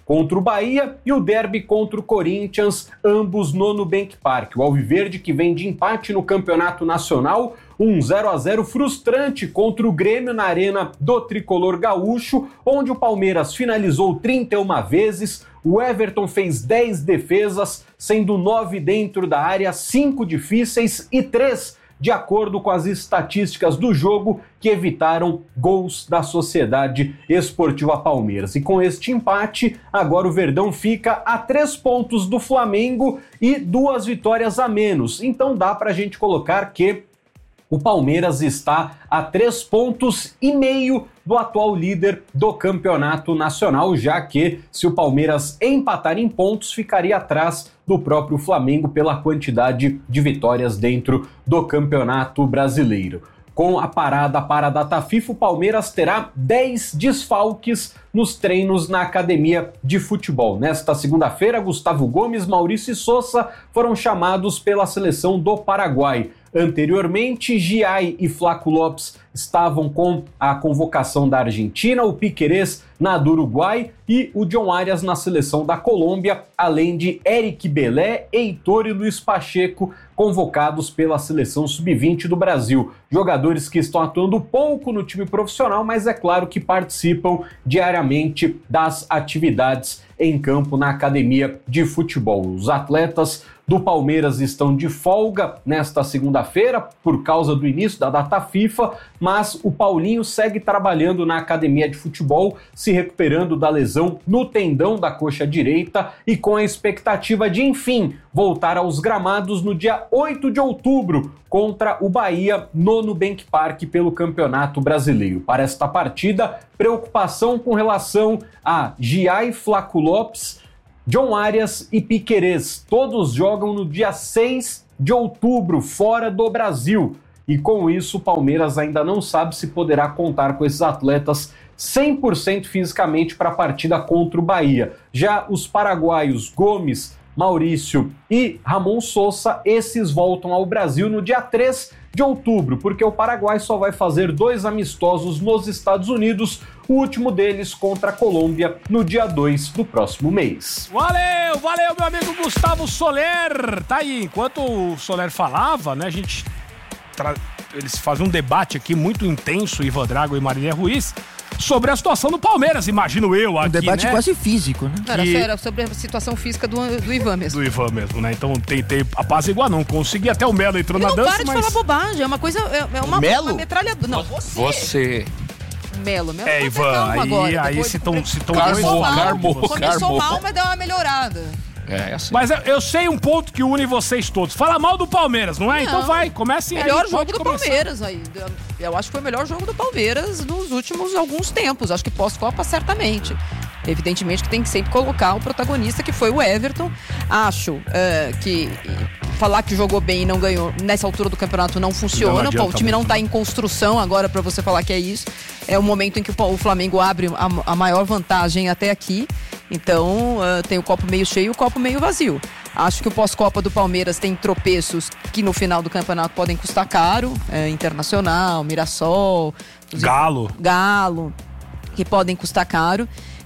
contra o Bahia e o derby contra o Corinthians, ambos no Nubank Park. O Alviverde, que vem de empate no Campeonato Nacional, um zero a zero frustrante contra o Grêmio na arena do Tricolor Gaúcho, onde o Palmeiras finalizou trinta e uma vezes, o Everton fez dez defesas, sendo nove dentro da área, cinco difíceis e três de acordo com as estatísticas do jogo, que evitaram gols da Sociedade Esportiva Palmeiras. E com este empate, agora o Verdão fica a três pontos do Flamengo e duas vitórias a menos. Então dá pra gente colocar que o Palmeiras está a três pontos e meio do atual líder do Campeonato Nacional, já que se o Palmeiras empatar em pontos, ficaria atrás do próprio Flamengo pela quantidade de vitórias dentro do Campeonato Brasileiro. Com a parada para a data FIFA, o Palmeiras terá dez desfalques nos treinos na academia de futebol. Nesta segunda-feira, Gustavo Gomes, Maurício e Sousa foram chamados pela seleção do Paraguai. Anteriormente, Giai e Flaco Lopes estavam com a convocação da Argentina, o Piquerez na do Uruguai e o John Arias na seleção da Colômbia, além de Eric Belé, Heitor e Luiz Pacheco, convocados pela seleção sub vinte do Brasil. Jogadores que estão atuando pouco no time profissional, mas é claro que participam diariamente das atividades em campo na academia de futebol. Os atletas do Palmeiras estão de folga nesta segunda-feira por causa do início da data FIFA, mas o Paulinho segue trabalhando na academia de futebol, se recuperando da lesão no tendão da coxa direita e com a expectativa de, enfim, voltar aos gramados no dia oito de outubro contra o Bahia no Nubank Park pelo Campeonato Brasileiro. Para esta partida, preocupação com relação a Giai, Flaco Lopes, John Arias e Piquerez. Todos jogam no dia seis de outubro, fora do Brasil. E com isso, o Palmeiras ainda não sabe se poderá contar com esses atletas cem por cento fisicamente para a partida contra o Bahia. Já os paraguaios Gomes, Maurício e Ramon Sousa, esses voltam ao Brasil no dia três de outubro, porque o Paraguai só vai fazer dois amistosos nos Estados Unidos, o último deles contra a Colômbia no dia dois do próximo mês. Valeu, valeu, meu amigo Gustavo Soler. Tá aí, enquanto o Soler falava, né, a gente... Tra... Eles fazem um debate aqui muito intenso, Ivan Drago e Marília Ruiz, sobre a situação do Palmeiras, imagino eu aqui, Um debate né? quase físico, né? Era, que... era sobre a situação física do, do Ivan mesmo. Do Ivan mesmo, né? Então tentei apaziguar, não consegui, até o Melo entrou Ele na não dança, para de mas... falar bobagem, é uma coisa, é, é uma, uma metralhadora. Não, você... Você... Melo, Melo. É, Ivan, aí, agora, aí depois, se estão se Carmo, carmo, começou mal, mas deu uma melhorada. É, assim. Mas eu, eu sei um ponto que une vocês todos. Fala mal do Palmeiras, não é? Não. Então vai, comece aí. Melhor jogo do começar. Palmeiras aí. Eu acho que foi o melhor jogo do Palmeiras nos últimos alguns tempos. Acho que pós-Copa, certamente. Evidentemente que tem que sempre colocar o protagonista, que foi o Everton. Acho uh, que falar que jogou bem e não ganhou nessa altura do campeonato não funciona. Não Pô, o time não tá em construção agora pra você falar que é isso. É o momento em que o Flamengo abre a, a maior vantagem até aqui. Então, uh, tem o copo meio cheio e o copo meio vazio. Acho que o pós-Copa do Palmeiras tem tropeços que no final do campeonato podem custar caro. É, Internacional, Mirassol... Galo. Galo, que podem custar caro.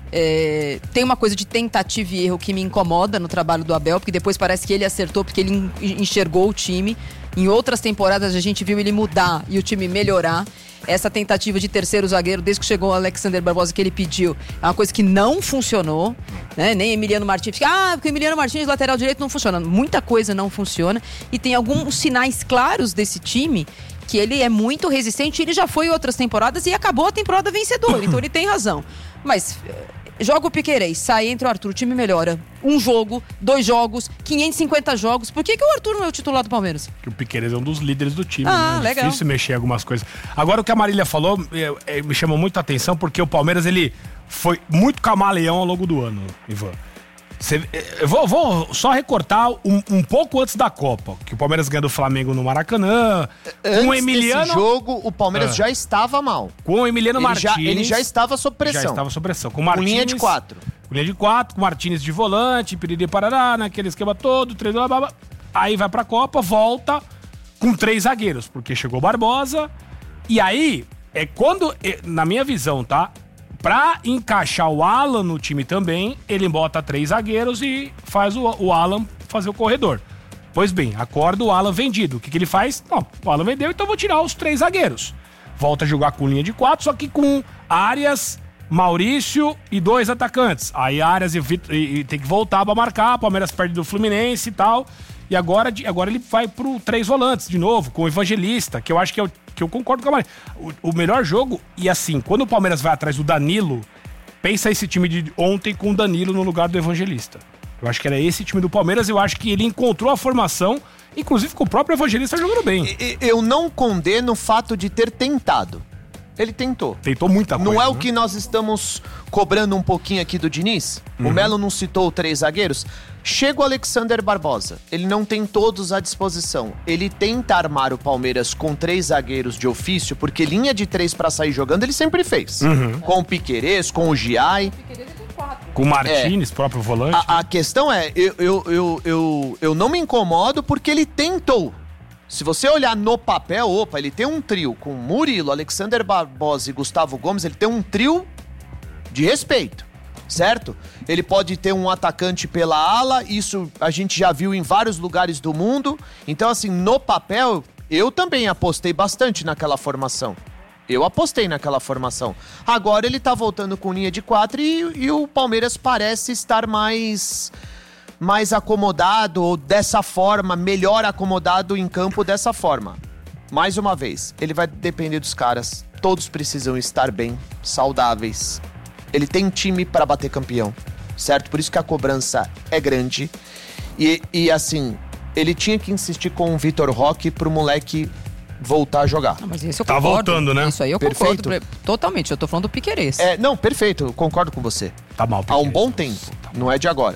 É, tem uma coisa de tentativa e erro que me incomoda no trabalho do Abel, porque depois parece que ele acertou porque ele enxergou o time. Em outras temporadas a gente viu ele mudar e o time melhorar. Essa tentativa de terceiro zagueiro, desde que chegou o Alexander Barbosa, que ele pediu, é uma coisa que não funcionou, né? Nem Emiliano Martins, ah, porque o Emiliano Martins, lateral direito, não funciona. Muita coisa não funciona e tem alguns sinais claros desse time que ele é muito resistente. Ele já foi em outras temporadas e acabou a temporada vencedora, então ele tem razão. Mas joga o Piquerez, sai, entra o Arthur, o time melhora. Um jogo, dois jogos, quinhentos e cinquenta jogos. Por que, que o Arthur não é o titular do Palmeiras? Que o Piquerez é um dos líderes do time. Ah, né? legal. É difícil mexer em algumas coisas. Agora, o que a Marília falou é, é, me chamou muito a atenção, porque o Palmeiras, ele foi muito camaleão ao longo do ano, Ivan. Cê, eu vou, vou só recortar um, um pouco antes da Copa, que o Palmeiras ganhou do Flamengo no Maracanã. Antes com o Emiliano... desse jogo, o Palmeiras ah. já estava mal. Com o Emiliano ele Martins. Já, ele já estava sob pressão. Já estava sob pressão. Com, Martins, com linha de quatro. Com linha de quatro, com Martins de volante, Piriri Parará, naquele esquema todo, três, blá, blá, blá. Aí vai pra Copa, volta com três zagueiros, porque chegou Barbosa. E aí, é quando, na minha visão, tá? pra encaixar o Alan no time também, ele bota três zagueiros e faz o, o Alan fazer o corredor. Pois bem, acorda o Alan vendido. O que, que ele faz? Não, o Alan vendeu, então eu vou tirar os três zagueiros. Volta a jogar com linha de quatro, só que com Arias, Maurício e dois atacantes. Aí Arias e, Vitor, e, e tem que voltar pra marcar, Palmeiras perde do Fluminense e tal. E agora, agora ele vai pro três volantes de novo, com o Evangelista, que eu acho que, é o, que eu concordo com a Maria. O, o melhor jogo, e assim, quando o Palmeiras vai atrás do Danilo, pensa esse time de ontem com o Danilo no lugar do Evangelista. Eu acho que era esse time do Palmeiras, eu acho que ele encontrou a formação, inclusive com o próprio Evangelista jogando bem. Eu não condeno o fato de ter tentado. Ele tentou. Tentou muita coisa. Não é né? o que nós estamos cobrando um pouquinho aqui do Diniz? Uhum. O Melo não citou três zagueiros? Chega o Alexander Barbosa. Ele não tem todos à disposição. Ele tenta armar o Palmeiras com três zagueiros de ofício, porque linha de três pra sair jogando ele sempre fez. Uhum. Com o Piquerez, com o Giai. Com o Martínez, é. próprio volante. A, a questão é, eu, eu, eu, eu, eu não me incomodo porque ele tentou. Se você olhar no papel, opa, ele tem um trio com Murilo, Alexander Barbosa e Gustavo Gomes, ele tem um trio de respeito, certo? Ele pode ter um atacante pela ala, isso a gente já viu em vários lugares do mundo. Então, assim, no papel, eu também apostei bastante naquela formação. Eu apostei naquela formação. Agora ele tá voltando com linha de quatro e, e o Palmeiras parece estar mais... mais acomodado, ou dessa forma, melhor acomodado em campo dessa forma. Mais uma vez, ele vai depender dos caras. Todos precisam estar bem, saudáveis. Ele tem time pra bater campeão, certo? Por isso que a cobrança é grande. E, e assim, ele tinha que insistir com o Vitor Roque pro moleque voltar a jogar. Não, mas isso eu tá concordo. voltando, né? Isso aí eu Perfeito. concordo totalmente. Eu tô falando do Piquerez. É, não, perfeito, eu concordo com você. Tá mal, Há um bom tempo, não é de agora.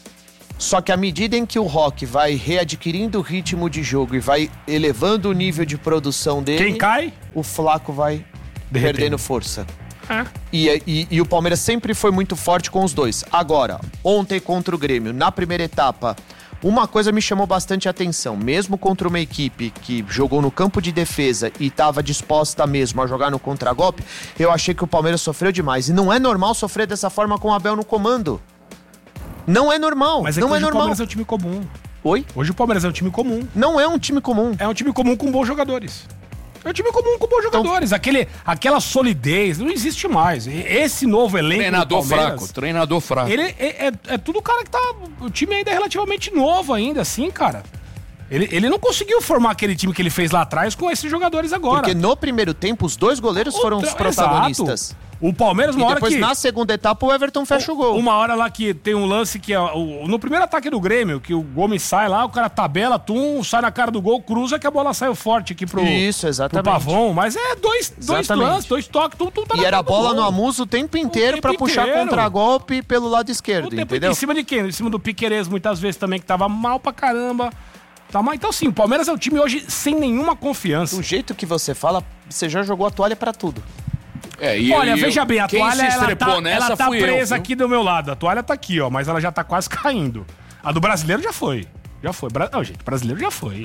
Só que à medida em que o Roque vai readquirindo o ritmo de jogo e vai elevando o nível de produção dele... Quem cai? O Flaco vai Derretendo. perdendo força. É. E, e, e o Palmeiras sempre foi muito forte com os dois. Agora, ontem contra o Grêmio, na primeira etapa, uma coisa me chamou bastante atenção. Mesmo contra uma equipe que jogou no campo de defesa e estava disposta mesmo a jogar no contragolpe, eu achei que o Palmeiras sofreu demais. E não é normal sofrer dessa forma com o Abel no comando. Não é normal, Mas é não que é hoje normal. o Palmeiras é um time comum. Oi? Hoje o Palmeiras é um time comum. Não é um time comum. É um time comum com bons jogadores. É um time comum com bons jogadores. Então, Aquele, aquela solidez não existe mais. Esse novo elenco Treinador do Palmeiras, fraco, treinador fraco. Ele é, é, é tudo cara que tá... O time ainda é relativamente novo ainda, assim, cara. Ele, ele não conseguiu formar aquele time que ele fez lá atrás com esses jogadores agora. Porque no primeiro tempo, os dois goleiros foram os protagonistas. Exato. O Palmeiras, uma e hora depois, que... na segunda etapa, o Everton fecha o gol. Uma hora lá que tem um lance que é... O, no primeiro ataque do Grêmio, que o Gomes sai lá, o cara tabela, tum, sai na cara do gol, cruza, que a bola saiu forte aqui pro... Isso, exatamente. Pro Pavão. Mas é dois, dois lances, dois toques, tum, tum, tá na E era cara do bola gol. no Amuso o tempo inteiro tempo pra puxar inteiro. contra-golpe pelo lado esquerdo, O tempo entendeu? Em cima de quem? Em cima do Piquerez, muitas vezes também, que tava mal pra caramba. Tá mal. Então, sim, o Palmeiras é um time hoje sem nenhuma confiança. Do jeito que você fala, você já jogou a toalha pra tudo. É, e Olha, eu, veja bem, a quem toalha se ela tá, estrepou nessa ela tá fui eu, presa viu? aqui do meu lado. A toalha tá aqui, ó, mas ela já tá quase caindo. A do brasileiro já foi. Já foi. Bra... Não, gente, o brasileiro já foi.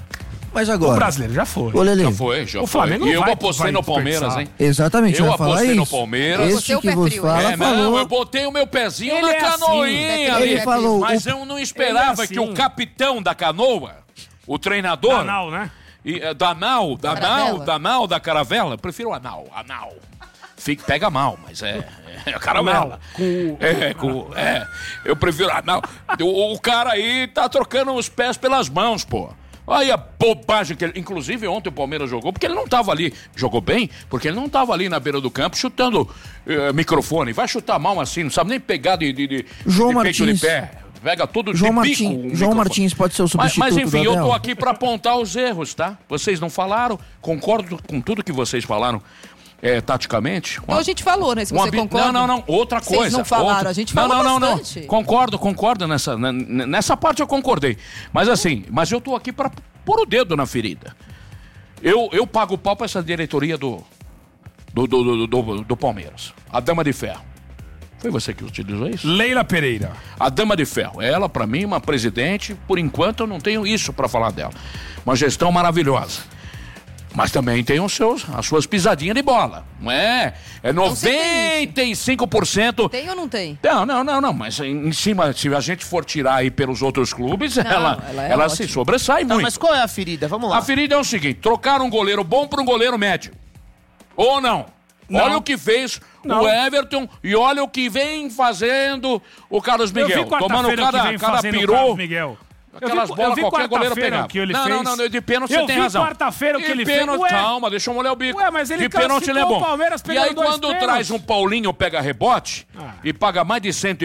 Mas agora... O brasileiro já foi. Ô, Lelê. Já foi, já O foi. Flamengo E não eu vai- apostei vai no Palmeiras, desperdiçar. hein? Exatamente, eu eu ia falar apostei no isso. Palmeiras. Este que vos fala, É, falou... não, eu botei o meu pezinho Ele na é assim, canoinha ali. ele falou, Mas o- eu não esperava ele é que o assim. capitão da canoa, o treinador... Anal, né? E, é, da nau, da nau, Caravela. da nau, da caravela. Eu prefiro a nau, a nau. Fica, pega mal, mas é, é a caravela. Com- É, com, é, eu prefiro a nau. O, o cara aí tá trocando os pés pelas mãos, pô. Olha a bobagem que ele... Inclusive, ontem o Palmeiras jogou, porque ele não tava ali... Jogou bem, porque ele não tava ali na beira do campo chutando eh, microfone. Vai chutar mal assim, não sabe nem pegar de, de, de, João de peito Martins. de pé. Pega tudo João de Martins, pico. o João microfone. Martins pode ser o Mas, substituto mas enfim, do eu Abel? tô aqui pra apontar os erros, tá? Vocês não falaram, concordo com tudo que vocês falaram. É, taticamente. Então a gente falou, né? Se uma você bi- concorda. Não, não, não. Outra Vocês coisa. não falaram, outra... a gente não, falou não, não, bastante. não. Concordo, concordo nessa, n- n- nessa parte eu concordei. Mas assim, mas eu tô aqui pra pôr o dedo na ferida. Eu, eu pago o pau pra essa diretoria do do, do, do, do, do Palmeiras. A Dama de Ferro. Foi você que utilizou isso? Leila Pereira. A Dama de Ferro. Ela, pra mim, uma presidente, por enquanto eu não tenho isso pra falar dela. Uma gestão maravilhosa. Mas também tem os seus, as suas pisadinhas de bola, não é? É noventa e cinco por cento. Tem ou não tem? Não, não, não, não, mas em cima, se a gente for tirar aí pelos outros clubes, não, ela, ela, é ela se sobressai tá, muito. Mas qual é a ferida? Vamos lá. A ferida é o seguinte, trocar um goleiro bom por um goleiro médio. Ou não? não. Olha o que fez não. o Everton e olha o que vem fazendo o Carlos Miguel. Tomando cada, cada peru. Miguel. Aquelas bolas qualquer goleiro pegava. Que ele não, fez. não, não, de pênalti você tem razão. Eu vi quarta-feira o que ele pênalti, fez. Ué, calma, deixa eu molhar o bico. Ué, mas ele de pênalti ele é bom. O e aí quando pênaltis. traz um Paulinho pega rebote ah. e paga mais de cento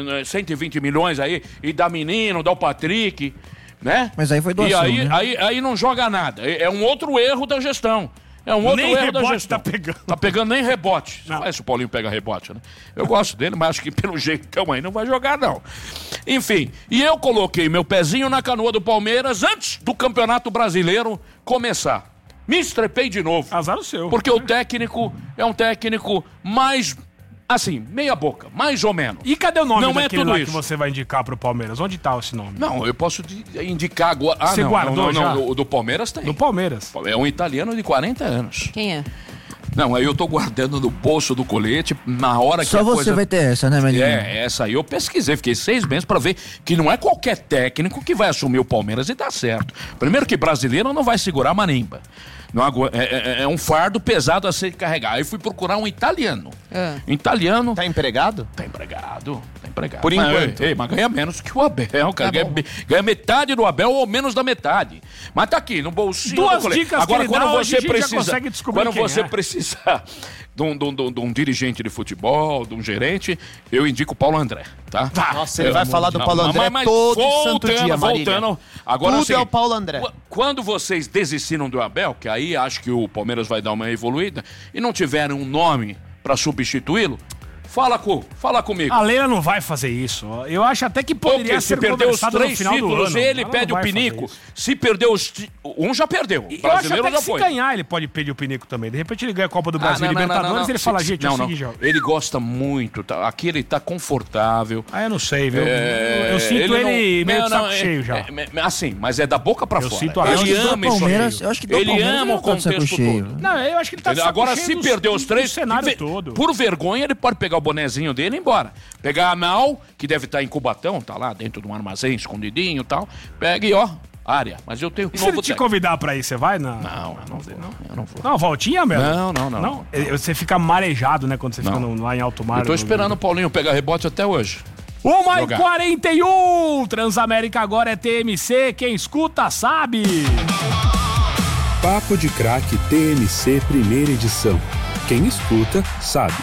e vinte milhões aí e dá menino, dá o Patrick, né? Mas aí foi doação, E aí, né? aí, aí não joga nada. É um outro erro da gestão. É um outro nem erro da tá gestão. pegando. Tá pegando nem rebote. Não conhece o Paulinho pega rebote, né? Eu gosto dele, mas acho que pelo jeitão aí não vai jogar, não. Enfim, e eu coloquei meu pezinho na canoa do Palmeiras antes do Campeonato Brasileiro começar. Me estrepei de novo. Azar o seu. Porque o técnico é um técnico mais... Assim, meia boca, mais ou menos. E cadê o nome não daquele é tudo lá isso. que você vai indicar pro Palmeiras? Onde tá esse nome? Não, eu posso indicar agora. Ah, você não, guardou não, não, não, o do Palmeiras tem. Do Palmeiras. É um italiano de quarenta anos. Quem é? Não, aí eu tô guardando no bolso do colete na hora que Só a você coisa... vai ter essa, né, Melinho? É, essa aí eu pesquisei, fiquei seis meses pra ver que não é qualquer técnico que vai assumir o Palmeiras e dar certo. Primeiro que brasileiro não vai segurar marimba. Não, é, é, é um fardo pesado a ser carregado. Aí fui procurar um italiano. É. Italiano. Tá empregado? Tá empregado. Tá empregado. Por mas, enquanto. Ei, mas ganha menos que o Abel, cara. Tá ganha, ganha metade do Abel ou menos da metade. Mas tá aqui, no bolsinho. Duas do dicas Agora, que quando ele dá, você hoje precisa. já consegue descobrir Quando quem você é. precisar de um, de, um, de, um, de um dirigente de futebol, de um gerente, eu indico o Paulo André, tá? Nossa, ele eu, vai falar do Paulo André mas, mas todo voltando, santo dia, Marília. voltando. Agora, Tudo assim, é o Paulo André. Quando vocês desistiram do Abel, que aí acho que o Palmeiras vai dar uma evoluída, e não tiverem um nome pra substituí-lo, fala, com, fala comigo. A Leila não vai fazer isso. Eu acho até que poderia Porque ser se perder os conversado três no final títulos, do ano. ele Ela pede não o vai pinico. fazer isso. Se perder os... ti- Um já perdeu. O Eu acho brasileiro até já que se foi. ganhar, ele pode pedir o pinico também. De repente ele ganha a Copa do Brasil Ah, e não, não, não, Libertadores não, não. e ele fala, Se- gente, não, é o não. seguinte, ó. Ele gosta muito, tá? Aqui ele tá confortável. Ah, eu não sei, viu? É, eu sinto ele, não- meio não, de saco não, é- cheio já. é- é- assim, mas é da boca pra Eu fora. sinto a- ele eu acho que do ama isso Palmeiras- aí. eu acho que do Ele Palmeiras ama ele o não tá de saco contexto cheio. todo. Não, eu acho que ele tá de Entendeu? saco Agora, cheio se do- perder os do três, cenário ve- todo. por vergonha, ele pode pegar o bonezinho dele e ir embora. Pegar a Nau, que deve estar em Cubatão, tá lá dentro de um armazém, escondidinho e tal. Pega e ó, área. Mas eu tenho um E se ele novo te técnico. convidar pra ir, você vai? Não, Não, eu não vou. Eu não vou. Não, voltinha mesmo? Não, não, não. Não? Você fica marejado, né, quando você fica Não. no- lá em alto mar. Eu tô no- esperando o Paulinho pegar rebote até hoje. Uma e Jogar. quarenta e um! Transamérica agora é T M C, quem escuta sabe! Papo de Craque T M C Primeira Edição. Quem escuta, sabe.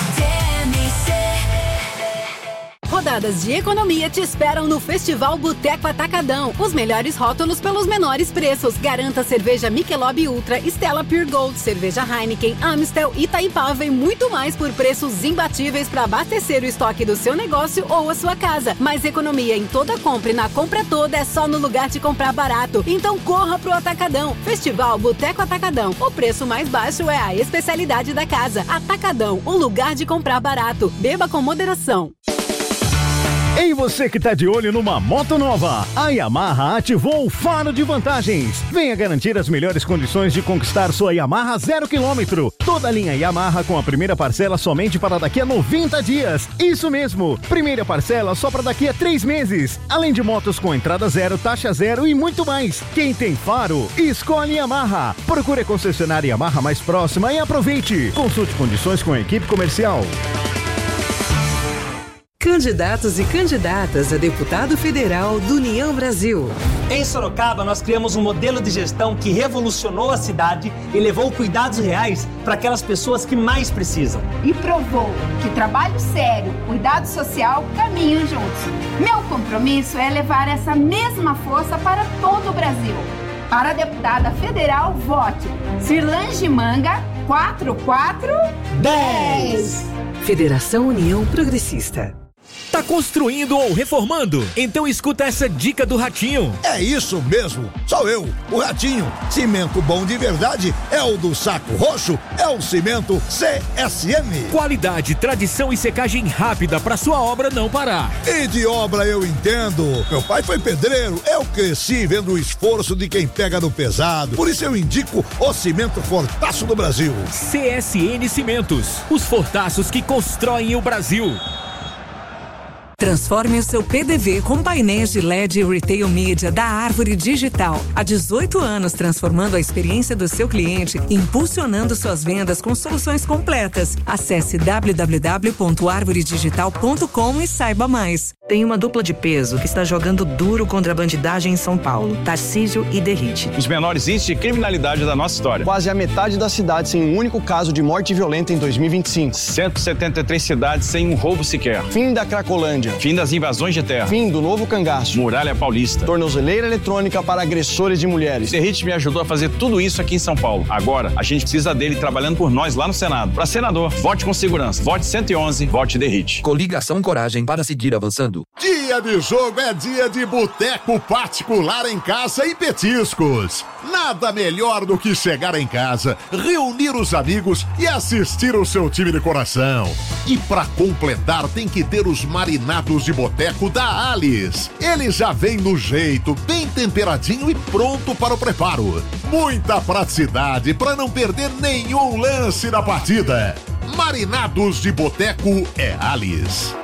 Rodadas de economia te esperam no Festival Boteco Atacadão. Os melhores rótulos pelos menores preços. Garanta cerveja Michelob Ultra, Stella Pure Gold, cerveja Heineken, Amstel, Itaipava e muito mais por preços imbatíveis para abastecer o estoque do seu negócio ou a sua casa. Mais economia em toda compra e na compra toda é só no lugar de comprar barato. Então corra pro Atacadão. Festival Boteco Atacadão. O preço mais baixo é a especialidade da casa. Atacadão, o lugar de comprar barato. Beba com moderação. Ei, você que tá de olho numa moto nova, a Yamaha ativou o faro de vantagens. Venha garantir as melhores condições de conquistar sua Yamaha zero quilômetro. Toda a linha Yamaha com a primeira parcela somente para daqui a noventa dias. Isso mesmo, primeira parcela só para daqui a três meses. Além de motos com entrada zero, taxa zero e muito mais. Quem tem faro, escolhe Yamaha. Procure a concessionária Yamaha mais próxima e aproveite. Consulte condições com a equipe comercial. Candidatos e candidatas a deputado federal do União Brasil. Em Sorocaba, nós criamos um modelo de gestão que revolucionou a cidade e levou cuidados reais para aquelas pessoas que mais precisam. E provou que trabalho sério, cuidado social caminham juntos. Meu compromisso é levar essa mesma força para todo o Brasil. Para a deputada federal, vote Cirlange Manga quatro quatro um zero. Federação União Progressista. Tá construindo ou reformando? Então escuta essa dica do Ratinho. É isso mesmo, sou eu, o Ratinho. Cimento bom de verdade é o do Saco Roxo, é o cimento C S M. Qualidade, tradição e secagem rápida pra sua obra não parar. E de obra eu entendo. Meu pai foi pedreiro, eu cresci vendo o esforço de quem pega no pesado. Por isso eu indico o cimento Fortaço do Brasil. C S N Cimentos, os fortaços que constroem o Brasil. Transforme o seu P D V com painéis de L E D e Retail Media da Árvore Digital. Há dezoito anos transformando a experiência do seu cliente e impulsionando suas vendas com soluções completas. Acesse w w w ponto árvore digital ponto com e saiba mais. Tem uma dupla de peso que está jogando duro contra a bandidagem em São Paulo, Tarcísio e Derrite. Os menores índices de criminalidade da nossa história. Quase a metade da cidade sem um único caso de morte violenta em dois mil e vinte e cinco. cento e setenta e três cidades sem um roubo sequer. Fim da Cracolândia. Fim das invasões de terra. Fim do novo cangaço. Muralha Paulista. Tornozeleira eletrônica para agressores de mulheres. Derrite me ajudou a fazer tudo isso aqui em São Paulo. Agora, a gente precisa dele trabalhando por nós lá no Senado. Para senador, vote com segurança. Vote cento e onze, vote Derrite. Coligação Coragem para seguir avançando. Dia de jogo é dia de boteco particular em casa e petiscos. Nada melhor do que chegar em casa, reunir os amigos e assistir o seu time de coração. E para completar, tem que ter os marinados de boteco da Alice. Ele já vem no jeito, bem temperadinho e pronto para o preparo. Muita praticidade para não perder nenhum lance da partida. Marinados de boteco é Alice.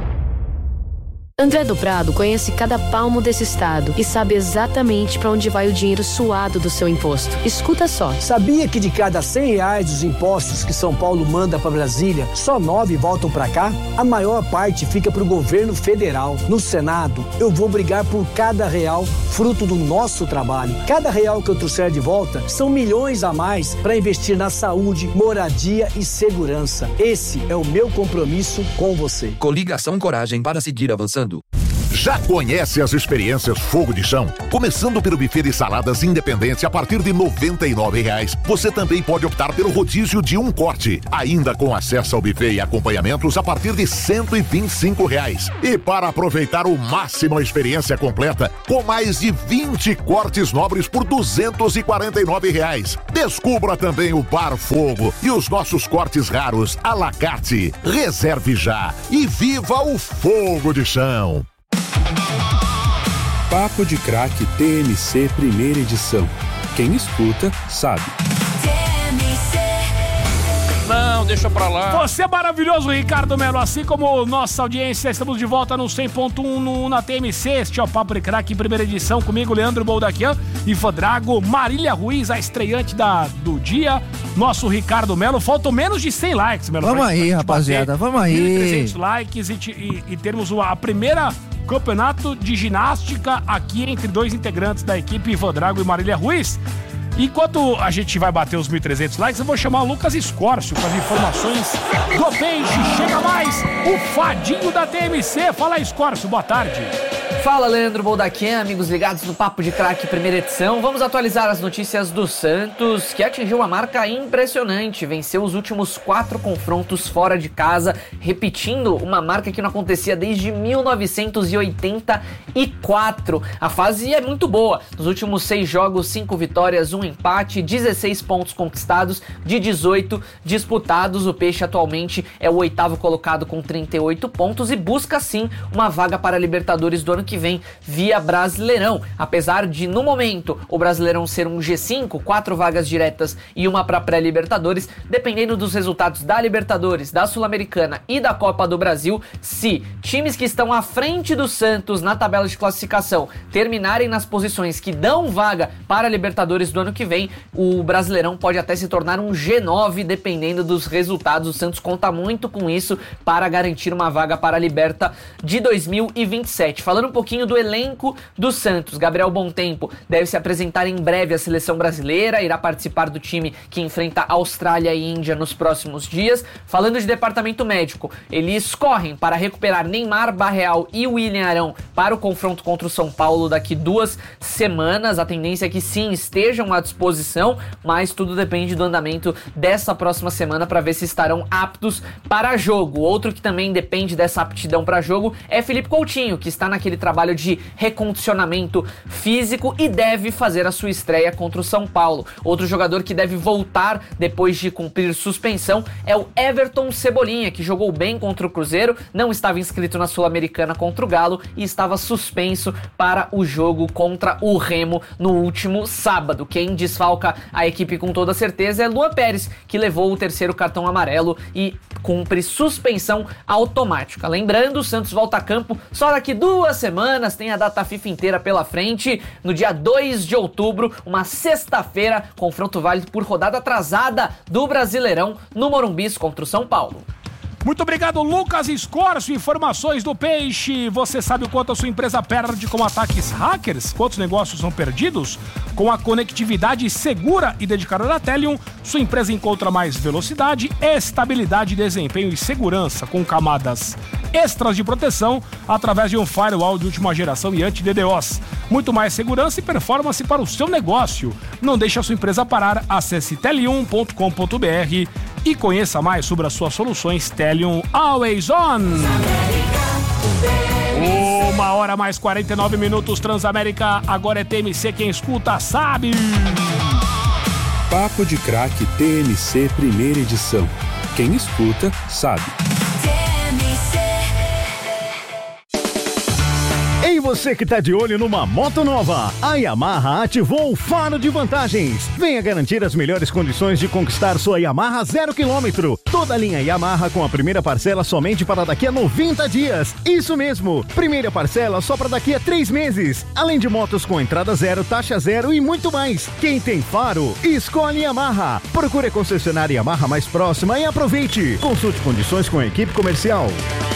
André do Prado conhece cada palmo desse estado e sabe exatamente para onde vai o dinheiro suado do seu imposto. Escuta só. Sabia que de cada cem reais dos impostos que São Paulo manda para Brasília, só nove voltam para cá? A maior parte fica para o governo federal. No Senado, eu vou brigar por cada real fruto do nosso trabalho. Cada real que eu trouxer de volta são milhões a mais para investir na saúde, moradia e segurança. Esse é o meu compromisso com você. Coligação Coragem para seguir avançando. Já conhece as experiências Fogo de Chão? Começando pelo buffet de saladas independente a partir de noventa e nove reais. Você também pode optar pelo rodízio de um corte, ainda com acesso ao buffet e acompanhamentos a partir de cento e vinte e cinco reais. E para aproveitar o máximo a experiência completa, com mais de vinte cortes nobres por duzentos e quarenta e nove reais. Descubra também o Bar Fogo e os nossos cortes raros à la carte. Reserve já e viva o Fogo de Chão. Papo de Craque T M C primeira edição. Quem escuta, sabe. Não, deixa pra lá. Você é maravilhoso, Ricardo Melo. Assim como nossa audiência, estamos de volta no cem ponto um no, na T M C. Este é o Papo de Craque, primeira edição. Comigo, Leandro Boldaquian, Ivan Drago, Marília Ruiz, a estreante da, do dia. Nosso Ricardo Melo. Faltam menos de cem likes, Melo. Vamos aí, rapaziada, vamos aí. mil e trezentos likes e, e, e termos uma, a primeira campeonato de ginástica aqui entre dois integrantes da equipe, Ivan Drago e Marília Ruiz. Enquanto a gente vai bater os mil e trezentos likes, eu vou chamar o Lucas Escórcio com as informações do Peixe. Chega mais o fadinho da T M C. Fala, Escórcio, boa tarde. Fala, Leandro Boldaquian, amigos ligados no Papo de Craque, primeira edição. Vamos atualizar as notícias do Santos, que atingiu uma marca impressionante. Venceu os últimos quatro confrontos fora de casa, repetindo uma marca que não acontecia desde mil novecentos e oitenta e quatro. A fase é muito boa. Nos últimos seis jogos, cinco vitórias, um empate, dezesseis pontos conquistados de dezoito disputados. O Peixe atualmente é o oitavo colocado com trinta e oito pontos e busca sim uma vaga para a Libertadores do ano que vem via Brasileirão. Apesar de, no momento, o Brasileirão ser um G cinco, quatro vagas diretas e uma para pré-Libertadores, dependendo dos resultados da Libertadores, da Sul-Americana e da Copa do Brasil, se times que estão à frente do Santos na tabela de classificação terminarem nas posições que dão vaga para a Libertadores do ano que vem, o Brasileirão pode até se tornar um G nove, dependendo dos resultados. O Santos conta muito com isso para garantir uma vaga para a Liberta de dois mil e vinte e sete. Falando Falando um pouquinho do elenco do Santos, Gabriel Bontempo deve se apresentar em breve à seleção brasileira, irá participar do time que enfrenta Austrália e Índia nos próximos dias. Falando de departamento médico, eles correm para recuperar Neymar, Barreal e William Arão para o confronto contra o São Paulo daqui duas semanas. A tendência é que sim, estejam à disposição, mas tudo depende do andamento dessa próxima semana para ver se estarão aptos para jogo. Outro que também depende dessa aptidão para jogo é Felipe Coutinho, que está naquele trabalho de recondicionamento físico e deve fazer a sua estreia contra o São Paulo. Outro jogador que deve voltar depois de cumprir suspensão é o Everton Cebolinha, que jogou bem contra o Cruzeiro, não estava inscrito na Sul-Americana contra o Galo e estava suspenso para o jogo contra o Remo no último sábado. Quem desfalca a equipe com toda certeza é Luan Pérez, que levou o terceiro cartão amarelo e cumpre suspensão automática. Lembrando, o Santos volta a campo só daqui duas semanas, tem a data FIFA inteira pela frente, no dia dois de outubro, uma sexta-feira, confronto válido por rodada atrasada do Brasileirão no Morumbi contra o São Paulo. Muito obrigado, Lucas Escorcio. Informações do Peixe. Você sabe o quanto a sua empresa perde com ataques hackers? Quantos negócios são perdidos? Com a conectividade segura e dedicada da Telium, sua empresa encontra mais velocidade, estabilidade, desempenho e segurança com camadas extras de proteção através de um firewall de última geração e anti-D DoS. Muito mais segurança e performance para o seu negócio. Não deixe a sua empresa parar. Acesse telium ponto com ponto b r e conheça mais sobre as suas soluções Telium Always On. Uma hora mais quarenta e nove minutos, Transamérica. Agora é T M C, quem escuta sabe. Papo de Craque T M C primeira edição. Quem escuta sabe. Ei, você que tá de olho numa moto nova, a Yamaha ativou o Faro de Vantagens. Venha garantir as melhores condições de conquistar sua Yamaha zero quilômetro. Toda a linha Yamaha com a primeira parcela somente para daqui a noventa dias. Isso mesmo, primeira parcela só para daqui a três meses. Além de motos com entrada zero, taxa zero e muito mais. Quem tem Faro, escolhe Yamaha. Procure a concessionária Yamaha mais próxima e aproveite. Consulte condições com a equipe comercial.